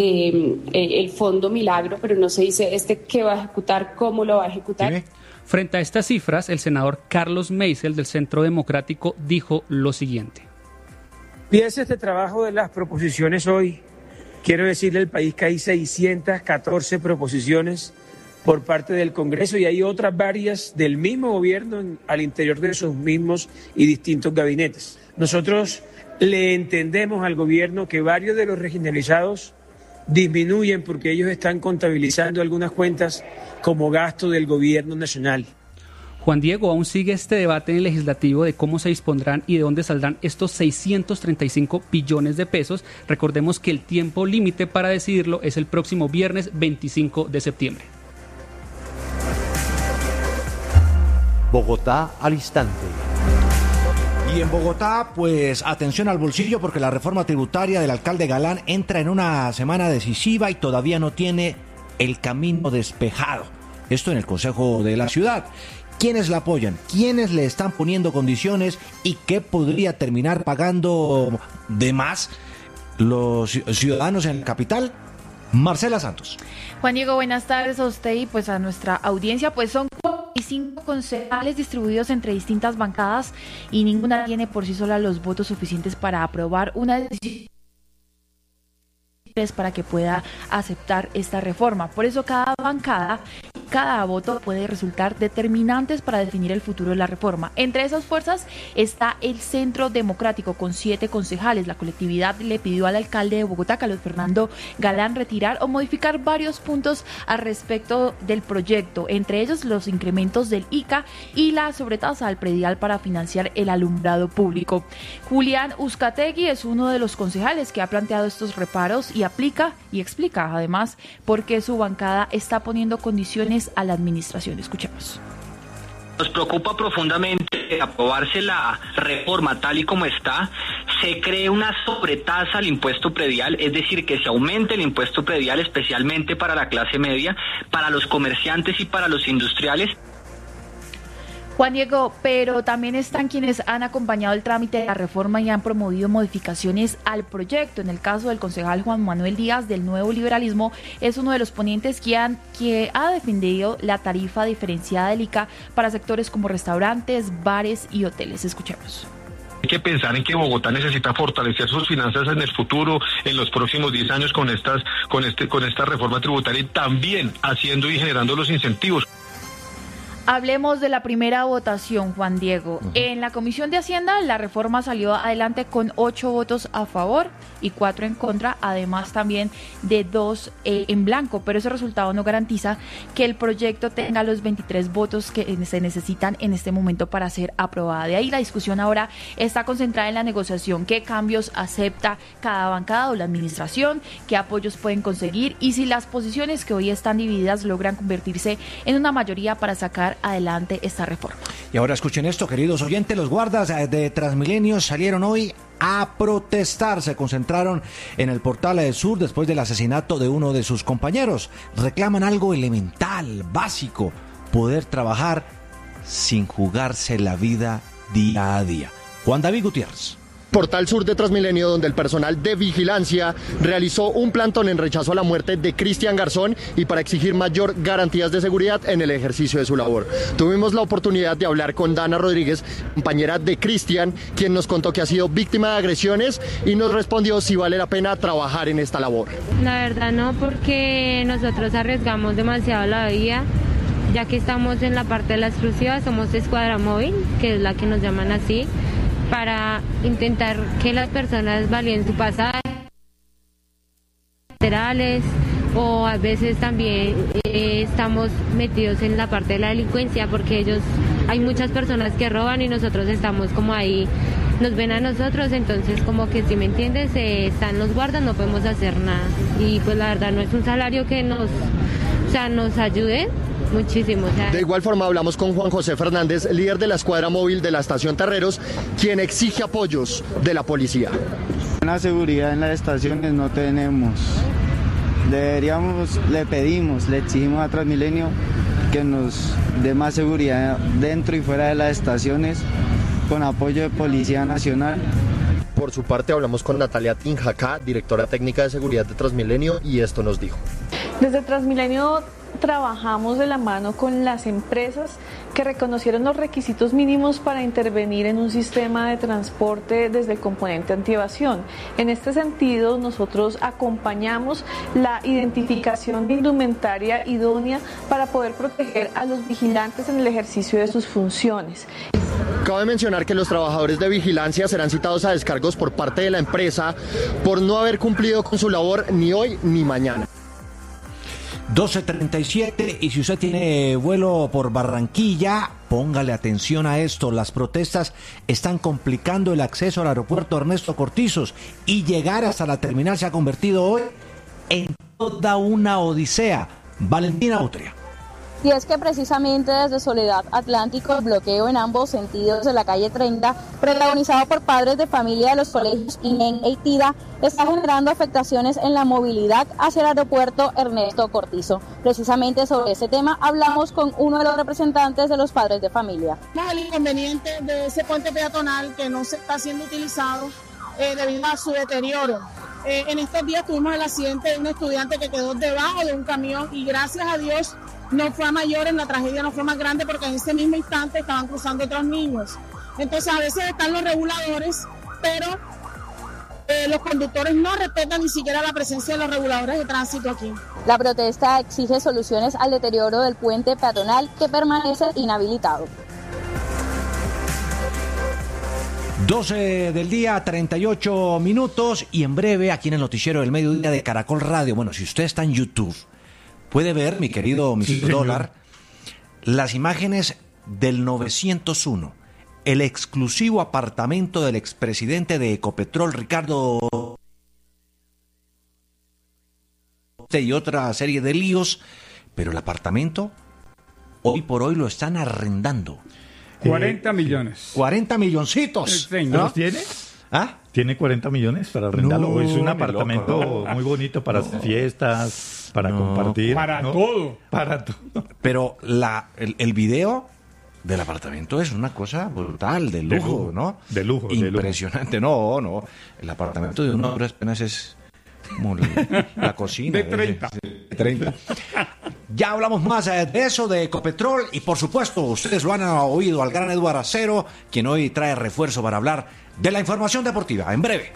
de eh, el Fondo Milagro, pero no se dice este qué va a ejecutar, cómo lo va a ejecutar. ¿Sí? Frente a estas cifras, el senador Carlos Meisel del Centro Democrático dijo lo siguiente. Empieza este trabajo de las proposiciones hoy. Quiero decirle al país que hay seiscientas catorce proposiciones por parte del Congreso y hay otras varias del mismo gobierno en, al interior de sus mismos y distintos gabinetes. Nosotros le entendemos al gobierno que varios de los regionalizados disminuyen porque ellos están contabilizando algunas cuentas como gasto del gobierno nacional. Juan Diego, aún sigue este debate en el legislativo de cómo se dispondrán y de dónde saldrán estos seiscientos treinta y cinco billones de pesos. Recordemos que el tiempo límite para decidirlo es el próximo viernes veinticinco de septiembre. Bogotá al instante. Y en Bogotá, pues atención al bolsillo, porque la reforma tributaria del alcalde Galán entra en una semana decisiva y todavía no tiene el camino despejado. Esto en el Consejo de la Ciudad. ¿Quiénes la apoyan? ¿Quiénes le están poniendo condiciones? ¿Y qué podría terminar pagando de más los ciudadanos en la capital? Marcela Santos. Juan Diego, buenas tardes a usted y pues a nuestra audiencia. Pues son cinco concejales distribuidos entre distintas bancadas y ninguna tiene por sí sola los votos suficientes para aprobar una decisión para que pueda aceptar esta reforma. Por eso cada bancada, cada voto puede resultar determinantes para definir el futuro de la reforma. Entre esas fuerzas está el Centro Democrático con siete concejales. La colectividad le pidió al alcalde de Bogotá, Carlos Fernando Galán, retirar o modificar varios puntos al respecto del proyecto, entre ellos los incrementos del I C A y la sobretasa al predial para financiar el alumbrado público. Julián Uzcategui es uno de los concejales que ha planteado estos reparos y aplica y explica además por qué su bancada está poniendo condiciones a la administración. Escuchemos. Nos preocupa profundamente aprobarse la reforma tal y como está, se cree una sobretasa al impuesto predial, es decir, que se aumente el impuesto predial especialmente para la clase media, para los comerciantes y para los industriales. Juan Diego, pero también están quienes han acompañado el trámite de la reforma y han promovido modificaciones al proyecto. En el caso del concejal Juan Manuel Díaz del Nuevo Liberalismo, es uno de los ponentes que, han, que ha defendido la tarifa diferenciada del I C A para sectores como restaurantes, bares y hoteles. Escuchemos. Hay que pensar en que Bogotá necesita fortalecer sus finanzas en el futuro, en los próximos diez años con estas, con este, con esta reforma tributaria y también haciendo y generando los incentivos. Hablemos de la primera votación, Juan Diego. Uh-huh. En la Comisión de Hacienda, la reforma salió adelante con ocho votos a favor y cuatro en contra, además también de dos eh, en blanco, pero ese resultado no garantiza que el proyecto tenga los veintitrés votos que se necesitan en este momento para ser aprobada. De ahí la discusión ahora está concentrada en la negociación, qué cambios acepta cada bancada o la administración, qué apoyos pueden conseguir y si las posiciones que hoy están divididas logran convertirse en una mayoría para sacar adelante esta reforma. Y ahora escuchen esto, queridos oyentes, los guardas de Transmilenio salieron hoy a protestar, se concentraron en el Portal del Sur después del asesinato de uno de sus compañeros. Reclaman algo elemental, básico, poder trabajar sin jugarse la vida día a día. Juan David Gutiérrez. Portal Sur de Transmilenio, donde el personal de vigilancia realizó un plantón en rechazo a la muerte de Cristian Garzón y para exigir mayor garantías de seguridad en el ejercicio de su labor. Tuvimos la oportunidad de hablar con Dana Rodríguez, compañera de Cristian, quien nos contó que ha sido víctima de agresiones y nos respondió si vale la pena trabajar en esta labor. La verdad no, porque nosotros arriesgamos demasiado la vida, ya que estamos en la parte de la exclusiva, somos escuadra móvil, que es la que nos llaman así, para intentar que las personas validen su pasaje, laterales, o a veces también eh, estamos metidos en la parte de la delincuencia, porque ellos, hay muchas personas que roban y nosotros estamos como ahí, nos ven a nosotros, entonces como que si me entiendes, eh, están los guardas, no podemos hacer nada, y pues la verdad no es un salario que nos, o sea, nos ayude muchísimo. O sea. De igual forma hablamos con Juan José Fernández, líder de la escuadra móvil de la estación Terreros, quien exige apoyos de la policía. La seguridad en las estaciones no tenemos. Deberíamos, le pedimos, le exigimos a Transmilenio que nos dé más seguridad dentro y fuera de las estaciones con apoyo de Policía Nacional. Por su parte hablamos con Natalia Tinjacá, directora técnica de seguridad de Transmilenio, y esto nos dijo. Desde Transmilenio trabajamos de la mano con las empresas que reconocieron los requisitos mínimos para intervenir en un sistema de transporte desde el componente antievasión. En este sentido, nosotros acompañamos la identificación de indumentaria idónea para poder proteger a los vigilantes en el ejercicio de sus funciones. Cabe mencionar que los trabajadores de vigilancia serán citados a descargos por parte de la empresa por no haber cumplido con su labor ni hoy ni mañana. doce treinta y siete, y si usted tiene vuelo por Barranquilla, póngale atención a esto. Las protestas están complicando el acceso al aeropuerto Ernesto Cortizos y llegar hasta la terminal se ha convertido hoy en toda una odisea. Valentina Utria. Y es que precisamente desde Soledad Atlántico, el bloqueo en ambos sentidos de la calle treinta, protagonizado por padres de familia de los colegios INEN e ITIDA, está generando afectaciones en la movilidad hacia el aeropuerto Ernesto Cortizo. Precisamente sobre ese tema hablamos con uno de los representantes de los padres de familia. El inconveniente de ese puente peatonal que no se está siendo utilizado eh, debido a su deterioro. Eh, en estos días tuvimos el accidente de un estudiante que quedó debajo de un camión y gracias a Dios no fue a mayores, la tragedia no fue más grande porque en ese mismo instante estaban cruzando otros niños. Entonces a veces están los reguladores, pero eh, los conductores no respetan ni siquiera la presencia de los reguladores de tránsito aquí. La protesta exige soluciones al deterioro del puente peatonal que permanece inhabilitado. doce del día, treinta y ocho minutos, y en breve aquí en el noticiero del mediodía de Caracol Radio. Bueno, si usted está en YouTube, puede ver, mi querido mister Dólar, las imágenes del novecientos uno, el exclusivo apartamento del expresidente de Ecopetrol, Ricardo, y otra serie de líos, pero el apartamento hoy por hoy lo están arrendando. cuarenta millones. cuarenta milloncitos. ¿No los tiene? ¿Ah? ¿Tiene cuarenta millones para arrendarlo? No, es un ni apartamento loco, ¿no? muy bonito para No. fiestas, para No. compartir. Para ¿no? todo. Para todo. Pero la, el, el video del apartamento es una cosa brutal, de lujo, De lujo, ¿no? de lujo, de lujo. Impresionante. No, no. El apartamento de una hora apenas es como la, la cocina. De treinta. De treinta. Ya hablamos más de eso, de Ecopetrol, y por supuesto, ustedes lo han oído al gran Eduardo Acero, quien hoy trae refuerzo para hablar de la información deportiva. En breve.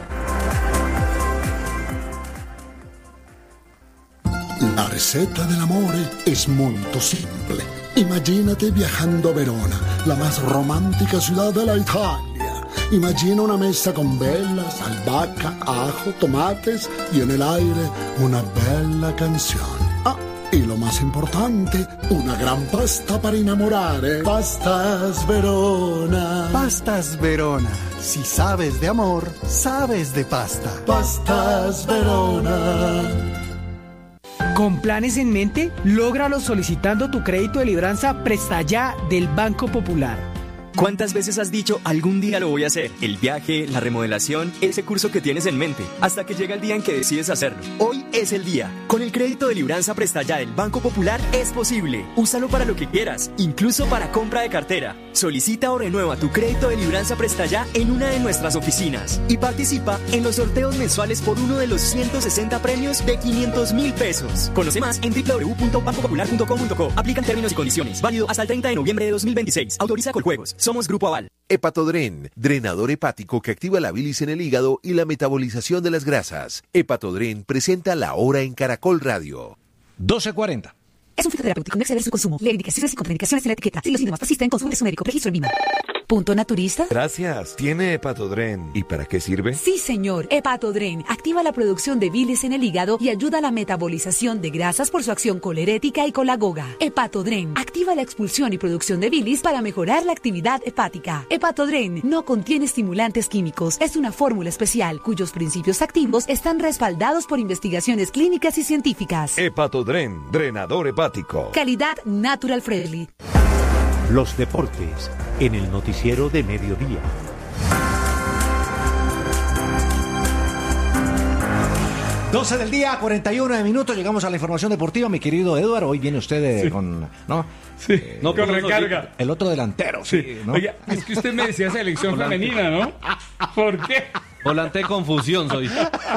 La receta del amore es muy simple. Imagínate viajando a Verona, la más romántica ciudad de la Italia. Imagina una mesa con velas, albahaca, ajo, tomates y en el aire una bella canción. Ah, y lo más importante, una gran pasta para enamorare. Pastas Verona. Pastas Verona. Si sabes de amor, sabes de pasta. Pastas Verona. Con planes en mente, lógralo solicitando tu crédito de libranza Presta Ya del Banco Popular. ¿Cuántas veces has dicho algún día lo voy a hacer? El viaje, la remodelación, ese curso que tienes en mente, hasta que llega el día en que decides hacerlo. Hoy es el día. Con el crédito de Libranza Presta Ya del Banco Popular es posible. Úsalo para lo que quieras, incluso para compra de cartera. Solicita o renueva tu crédito de Libranza Presta Ya en una de nuestras oficinas y participa en los sorteos mensuales por uno de los ciento sesenta premios de quinientos mil pesos. Conoce más en doble u doble u doble u punto banco popular punto com punto co. Aplican términos y condiciones. Válido hasta el treinta de noviembre de dos mil veintiséis. Autoriza Coljuegos. Somos Grupo Aval. Hepatodren, drenador hepático que activa la bilis en el hígado y la metabolización de las grasas. Hepatodren presenta La Hora en Caracol Radio. doce cuarenta. Es un fitoterapéutico, no exceder su consumo. Leer indicaciones y contraindicaciones en la etiqueta. Si los síntomas persisten, consulte su médico. Registro en Lima. ¿Punto naturista? Gracias. ¿Tiene Hepatodren? ¿Y para qué sirve? Sí, señor. Hepatodren activa la producción de bilis en el hígado y ayuda a la metabolización de grasas por su acción colerética y colagoga. Hepatodren activa la expulsión y producción de bilis para mejorar la actividad hepática. Hepatodren no contiene estimulantes químicos. Es una fórmula especial cuyos principios activos están respaldados por investigaciones clínicas y científicas. Hepatodren, drenador hepático. Calidad Natural Friendly. Los deportes en el noticiero de mediodía. doce del día, cuarenta y uno minutos, llegamos a la información deportiva, mi querido Eduardo. Hoy viene usted eh, sí. con... ¿no? Sí, eh, no, con recarga. El otro delantero. Sí. sí ¿no? Oiga, es que usted me decía selección femenina, ¿no? ¿Por qué? Volante de confusión soy.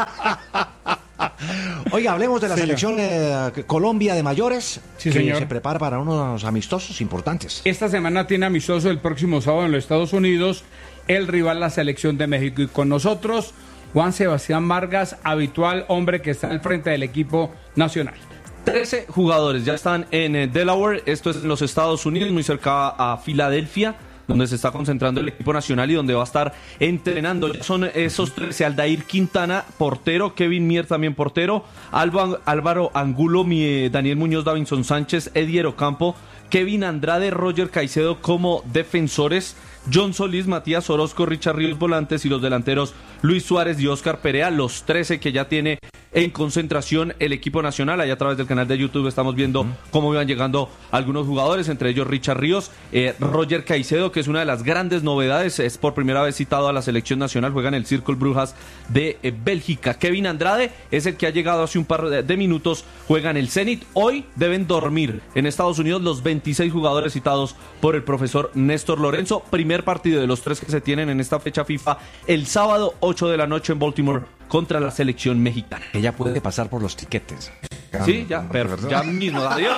Oiga, hablemos de la señor. selección eh, Colombia de mayores, sí, que señor. se prepara para unos amistosos importantes. Esta semana tiene amistoso el próximo sábado en los Estados Unidos, el rival, la selección de México. Y con nosotros, Juan Sebastián Vargas, habitual hombre que está al frente del equipo nacional. trece jugadores ya están en eh, Delaware, esto es en los Estados Unidos, muy cerca a Filadelfia, donde se está concentrando el equipo nacional y donde va a estar entrenando. Ya son esos trece: Aldair Quintana, portero; Kevin Mier, también portero; Alba, Álvaro Angulo, mi, Daniel Muñoz, Davinson Sánchez, Edier Ocampo, Kevin Andrade, Roger Caicedo como defensores; John Solís, Matías Orozco, Richard Ríos volantes, y los delanteros Luis Suárez y Oscar Perea, los trece que ya tiene en concentración el equipo nacional. Ahí a través del canal de YouTube estamos viendo uh-huh. cómo iban llegando algunos jugadores, entre ellos Richard Ríos, eh, Roger Caicedo, que es una de las grandes novedades, es por primera vez citado a la selección nacional, juega en el Círculo Brujas de eh, Bélgica. Kevin Andrade es el que ha llegado hace un par de, de minutos, juega en el Zenit. Hoy deben dormir en Estados Unidos los veintiséis jugadores citados por el profesor Néstor Lorenzo. Primer partido de los tres que se tienen en esta fecha FIFA, el sábado ocho de la noche en Baltimore contra la selección mexicana. Ella puede pasar por los tiquetes. Sí, ya, pero ya mismo, adiós.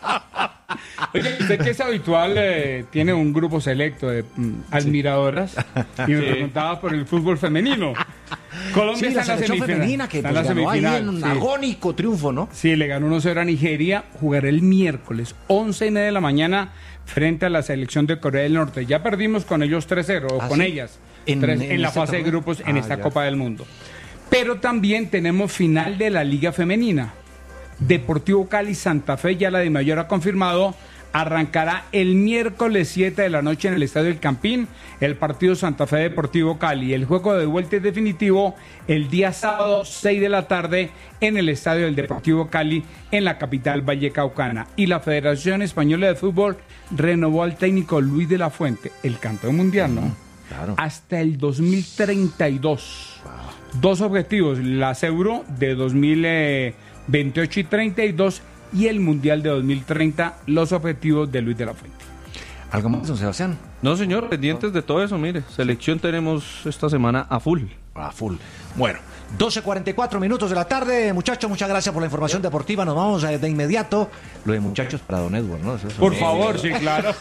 Oye, usted que es habitual, eh, tiene un grupo selecto de mm, admiradoras y me sí. preguntaba por el fútbol femenino. Colombia sí, está la en la selección femenina que pues, la ganó ahí en un sí. agónico triunfo, ¿no? Sí, le ganó uno cero a Nigeria. Jugará el miércoles, once y media de la mañana, frente a la selección de Corea del Norte. Ya perdimos con ellos tres cero, o ¿ah, con sí? ellas, en, tres, en, en la este fase torneo? de grupos en ah, esta ya. Copa del Mundo. Pero también tenemos final de la Liga Femenina. Deportivo Cali Santa Fe, ya la de mayor ha confirmado, arrancará el miércoles siete de la noche en el Estadio El Campín, el partido Santa Fe Deportivo Cali. El juego de vuelta es definitivo el día sábado seis de la tarde en el Estadio del Deportivo Cali en la capital vallecaucana. Y la Federación Española de Fútbol renovó al técnico Luis de la Fuente, el campeón mundial, ¿no? Claro. Hasta el dos mil treinta y dos. Wow. Dos objetivos, las Euro de dos mil veintiocho y treinta y dos y el Mundial de dos mil treinta, los objetivos de Luis de la Fuente. ¿Algo más, don Sebastián? No, señor, pendientes de todo eso, mire, selección tenemos esta semana a full. A full. Bueno, doce cuarenta y cuatro minutos de la tarde, muchachos, muchas gracias por la información deportiva, nos vamos de inmediato. Lo de muchachos para don Edward, ¿no? Eso, eso por es... favor, sí, claro.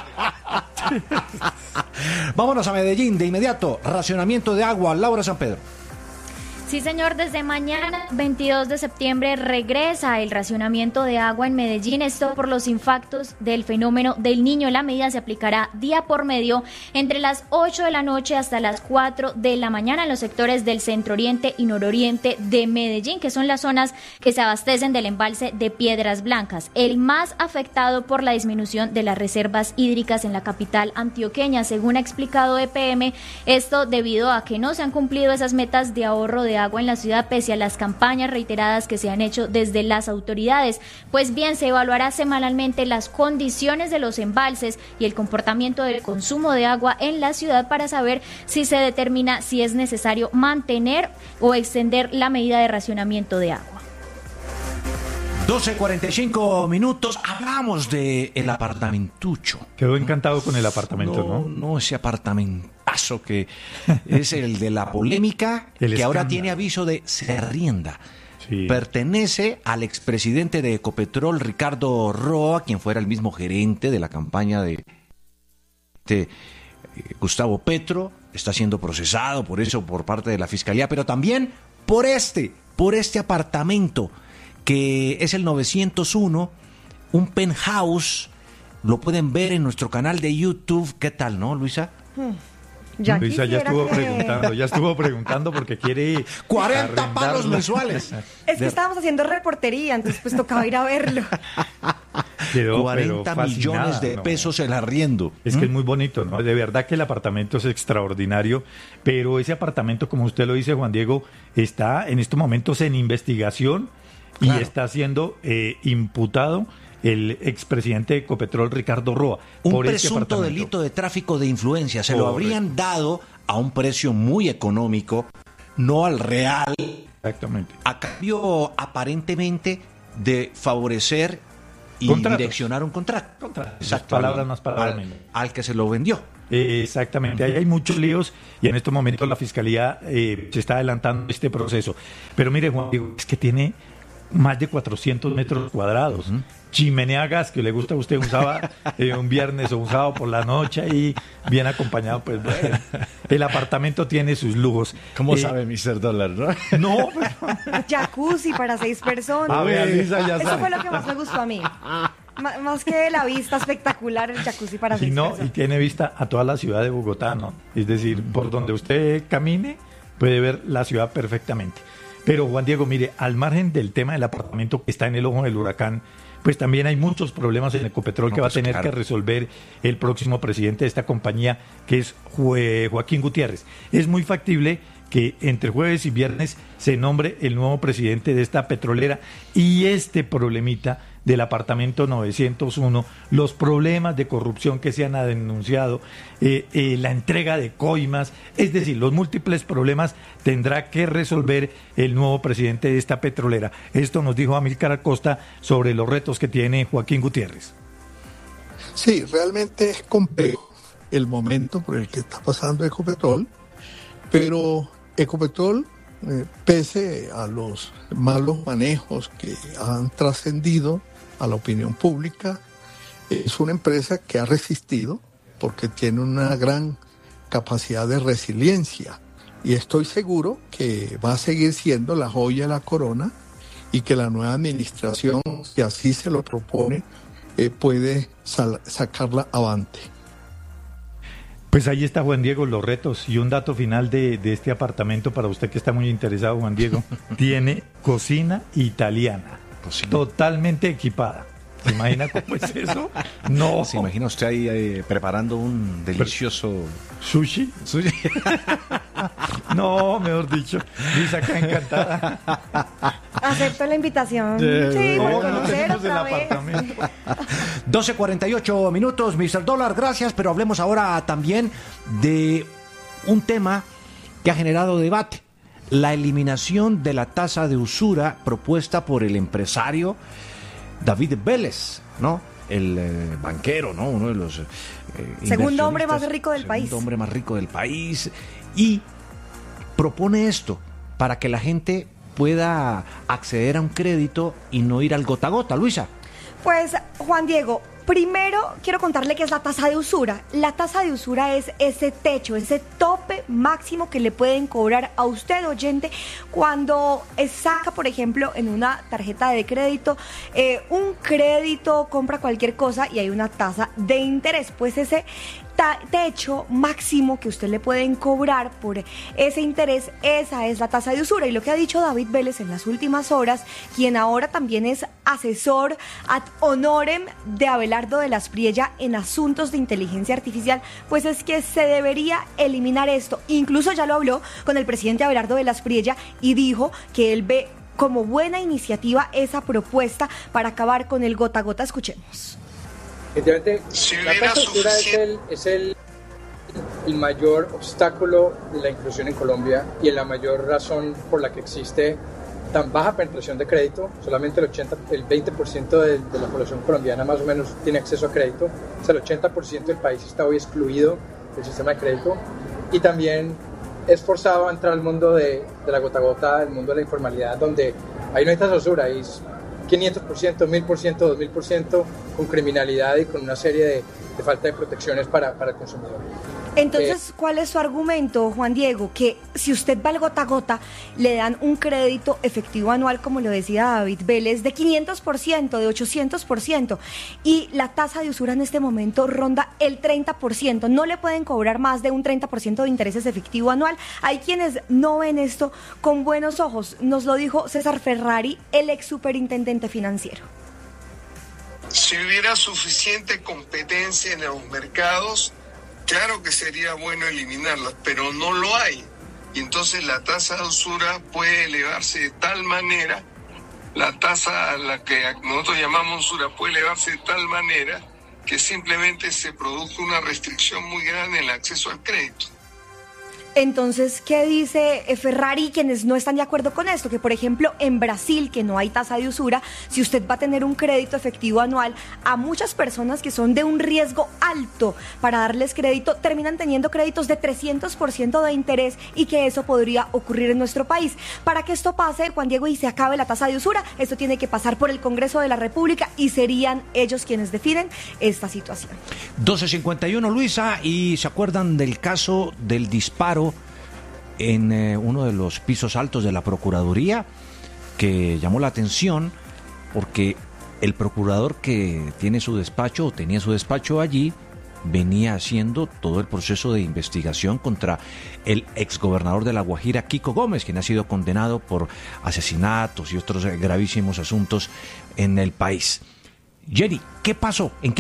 Vámonos a Medellín de inmediato, racionamiento de agua, Laura San Pedro. Sí, señor, desde mañana, veintidós de septiembre, regresa el racionamiento de agua en Medellín. Esto por los impactos del fenómeno del Niño. La medida se aplicará día por medio entre las ocho de la noche hasta las cuatro de la mañana en los sectores del centro oriente y nororiente de Medellín, que son las zonas que se abastecen del embalse de Piedras Blancas. El más afectado por la disminución de las reservas hídricas en la capital antioqueña, según ha explicado E P M, esto debido a que no se han cumplido esas metas de ahorro de agua agua en la ciudad pese a las campañas reiteradas que se han hecho desde las autoridades. Pues bien, se evaluará semanalmente las condiciones de los embalses y el comportamiento del consumo de agua en la ciudad para saber si se determina si es necesario mantener o extender la medida de racionamiento de agua. doce cuarenta y cinco minutos, hablamos de el apartamentucho. Quedó encantado con el apartamento, ¿no? No, no ese apartamentazo que es el de la polémica, El que escándalo. ahora tiene aviso de se arrienda. Sí. Pertenece al expresidente de Ecopetrol, Ricardo Roa, quien fuera el mismo gerente de la campaña de, de eh, Gustavo Petro. Está siendo procesado por eso por parte de la Fiscalía, pero también por este, por este apartamento, que es el novecientos uno, un penthouse. Lo pueden ver en nuestro canal de YouTube. ¿Qué tal, no, Luisa? Ya Luisa ya estuvo que... preguntando, ya estuvo preguntando porque quiere cuarenta palos mensuales. Es que estábamos haciendo reportería, entonces pues tocaba ir a verlo. Quedó, cuarenta millones de pesos el arriendo. Es ¿Mm? que es muy bonito, ¿no? De verdad que el apartamento es extraordinario, pero ese apartamento, como usted lo dice, Juan Diego, está en estos momentos en investigación y claro. está siendo eh, imputado el expresidente de Ecopetrol, Ricardo Roa. Un por presunto delito de tráfico de influencia. Se Correcto. Lo habrían dado a un precio muy económico, no al real. Exactamente. A cambio, aparentemente, de favorecer y Contratos. direccionar un contrato. Contrato. Exacto. Palabras más, palabras menos. Al, al que se lo vendió. Eh, exactamente, ahí hay muchos líos y en estos momentos la Fiscalía eh, se está adelantando este proceso. Pero mire, Juan Diego, es que tiene más de cuatrocientos metros cuadrados. ¿Mm? Chimenea a gas, que le gusta a usted un sábado, eh, un viernes o un sábado por la noche y bien acompañado, pues bueno, el apartamento tiene sus lujos. ¿Cómo eh, sabe mister Dólar, no? No, pero... Jacuzzi para seis personas. A ver, Lisa, ya Eso sabe. fue lo que más me gustó a mí. M- más que la vista espectacular, el jacuzzi para seis y no, personas. y tiene vista a toda la ciudad de Bogotá, ¿no? Es decir, por donde usted camine, puede ver la ciudad perfectamente. Pero Juan Diego, mire, al margen del tema del apartamento que está en el ojo del huracán, pues también hay muchos problemas en Ecopetrol no, que va pues a tener claro. que resolver el próximo presidente de esta compañía, que es Jo- Joaquín Gutiérrez. Es muy factible que entre jueves y viernes se nombre el nuevo presidente de esta petrolera y este problemita del apartamento novecientos uno, los problemas de corrupción que se han denunciado, eh, eh, la entrega de coimas, es decir, los múltiples problemas tendrá que resolver el nuevo presidente de esta petrolera. Esto nos dijo Amílcar Acosta sobre los retos que tiene Joaquín Gutiérrez. Sí, realmente es complejo el momento por el que está pasando Ecopetrol, pero Ecopetrol, eh, pese a los malos manejos que han trascendido a la opinión pública, es una empresa que ha resistido porque tiene una gran capacidad de resiliencia y estoy seguro que va a seguir siendo la joya de la corona y que la nueva administración, si así se lo propone, eh, puede sal- sacarla avante. Pues ahí está, Juan Diego, los retos y un dato final de, de este apartamento para usted que está muy interesado, Juan Diego. Tiene cocina italiana, cocina. Totalmente equipada. ¿Se imagina cómo es eso? No. ¿Se imagina usted ahí eh, preparando un delicioso... ¿Sushi? ¿Sushi? No, mejor dicho. Luisa acá encantada. Acepto la invitación. De... Sí, no, para no conocer tenemos el otra vez. apartamento. doce cuarenta y ocho minutos, mister Dólar, gracias, pero hablemos ahora también de un tema que ha generado debate. La eliminación de la tasa de usura propuesta por el empresario David Vélez, ¿no? El eh, banquero, ¿no? Uno de los eh, segundo hombre más rico del segundo país. Segundo hombre más rico del país. Y propone esto para que la gente pueda acceder a un crédito y no ir al gota a gota. Luisa. Pues, Juan Diego, primero quiero contarle qué es la tasa de usura. La tasa de usura es ese techo, ese tope máximo que le pueden cobrar a usted, oyente, cuando saca, por ejemplo, en una tarjeta de crédito, eh, un crédito, compra cualquier cosa y hay una tasa de interés. Pues ese ta- techo máximo que usted le pueden cobrar por ese interés, esa es la tasa de usura. Y lo que ha dicho David Vélez en las últimas horas, quien ahora también es asesor ad honorem de Abelardo de las Priella en asuntos de inteligencia artificial, pues es que se debería eliminar esto. Incluso ya lo habló con el presidente Abelardo de las Priella y dijo que él ve como buena iniciativa esa propuesta para acabar con el gota a gota. Escuchemos. Efectivamente, Si la hubiera tasa de usura es, suficien- el, es el, el mayor obstáculo de la inclusión en Colombia y la mayor razón por la que existe tan baja penetración de crédito. Solamente el, ochenta, el veinte por ciento de, de la población colombiana más o menos tiene acceso a crédito. O sea, el ochenta por ciento del país está hoy excluido del sistema de crédito. Y también es forzado a entrar al mundo de, de la gota a gota, el mundo de la informalidad, donde ahí no hay tasa de usura, ahí es quinientos por ciento, mil por ciento, dos mil por ciento, con criminalidad y con una serie de, de falta de protecciones para, para el consumidor. Entonces, ¿cuál es su argumento, Juan Diego? Que si usted va al gota a gota, le dan un crédito efectivo anual, como lo decía David Vélez, de quinientos por ciento, de ochocientos por ciento, y la tasa de usura en este momento ronda el treinta por ciento. No le pueden cobrar más de un treinta por ciento de intereses efectivo anual. Hay quienes no ven esto con buenos ojos. Nos lo dijo César Ferrari, el ex superintendente financiero. Si hubiera suficiente competencia en los mercados, claro que sería bueno eliminarlas, pero no lo hay. Y entonces la tasa de usura puede elevarse de tal manera, la tasa a la que nosotros llamamos usura puede elevarse de tal manera que simplemente se produce una restricción muy grande en el acceso al crédito. Entonces, ¿qué dice Ferrari quienes no están de acuerdo con esto? Que, por ejemplo, en Brasil, que no hay tasa de usura, si usted va a tener un crédito efectivo anual, a muchas personas que son de un riesgo alto para darles crédito, terminan teniendo créditos de trescientos por ciento de interés y que eso podría ocurrir en nuestro país. Para que esto pase, Juan Diego, y se acabe la tasa de usura, esto tiene que pasar por el Congreso de la República y serían ellos quienes definen esta situación. doce cincuenta y uno, Luisa, y ¿se acuerdan del caso del disparo en eh, uno de los pisos altos de la Procuraduría, que llamó la atención porque el procurador que tiene su despacho o tenía su despacho allí venía haciendo todo el proceso de investigación contra el exgobernador de La Guajira, Kiko Gómez, quien ha sido condenado por asesinatos y otros gravísimos asuntos en el país? Jenny, ¿qué pasó? ¿En qué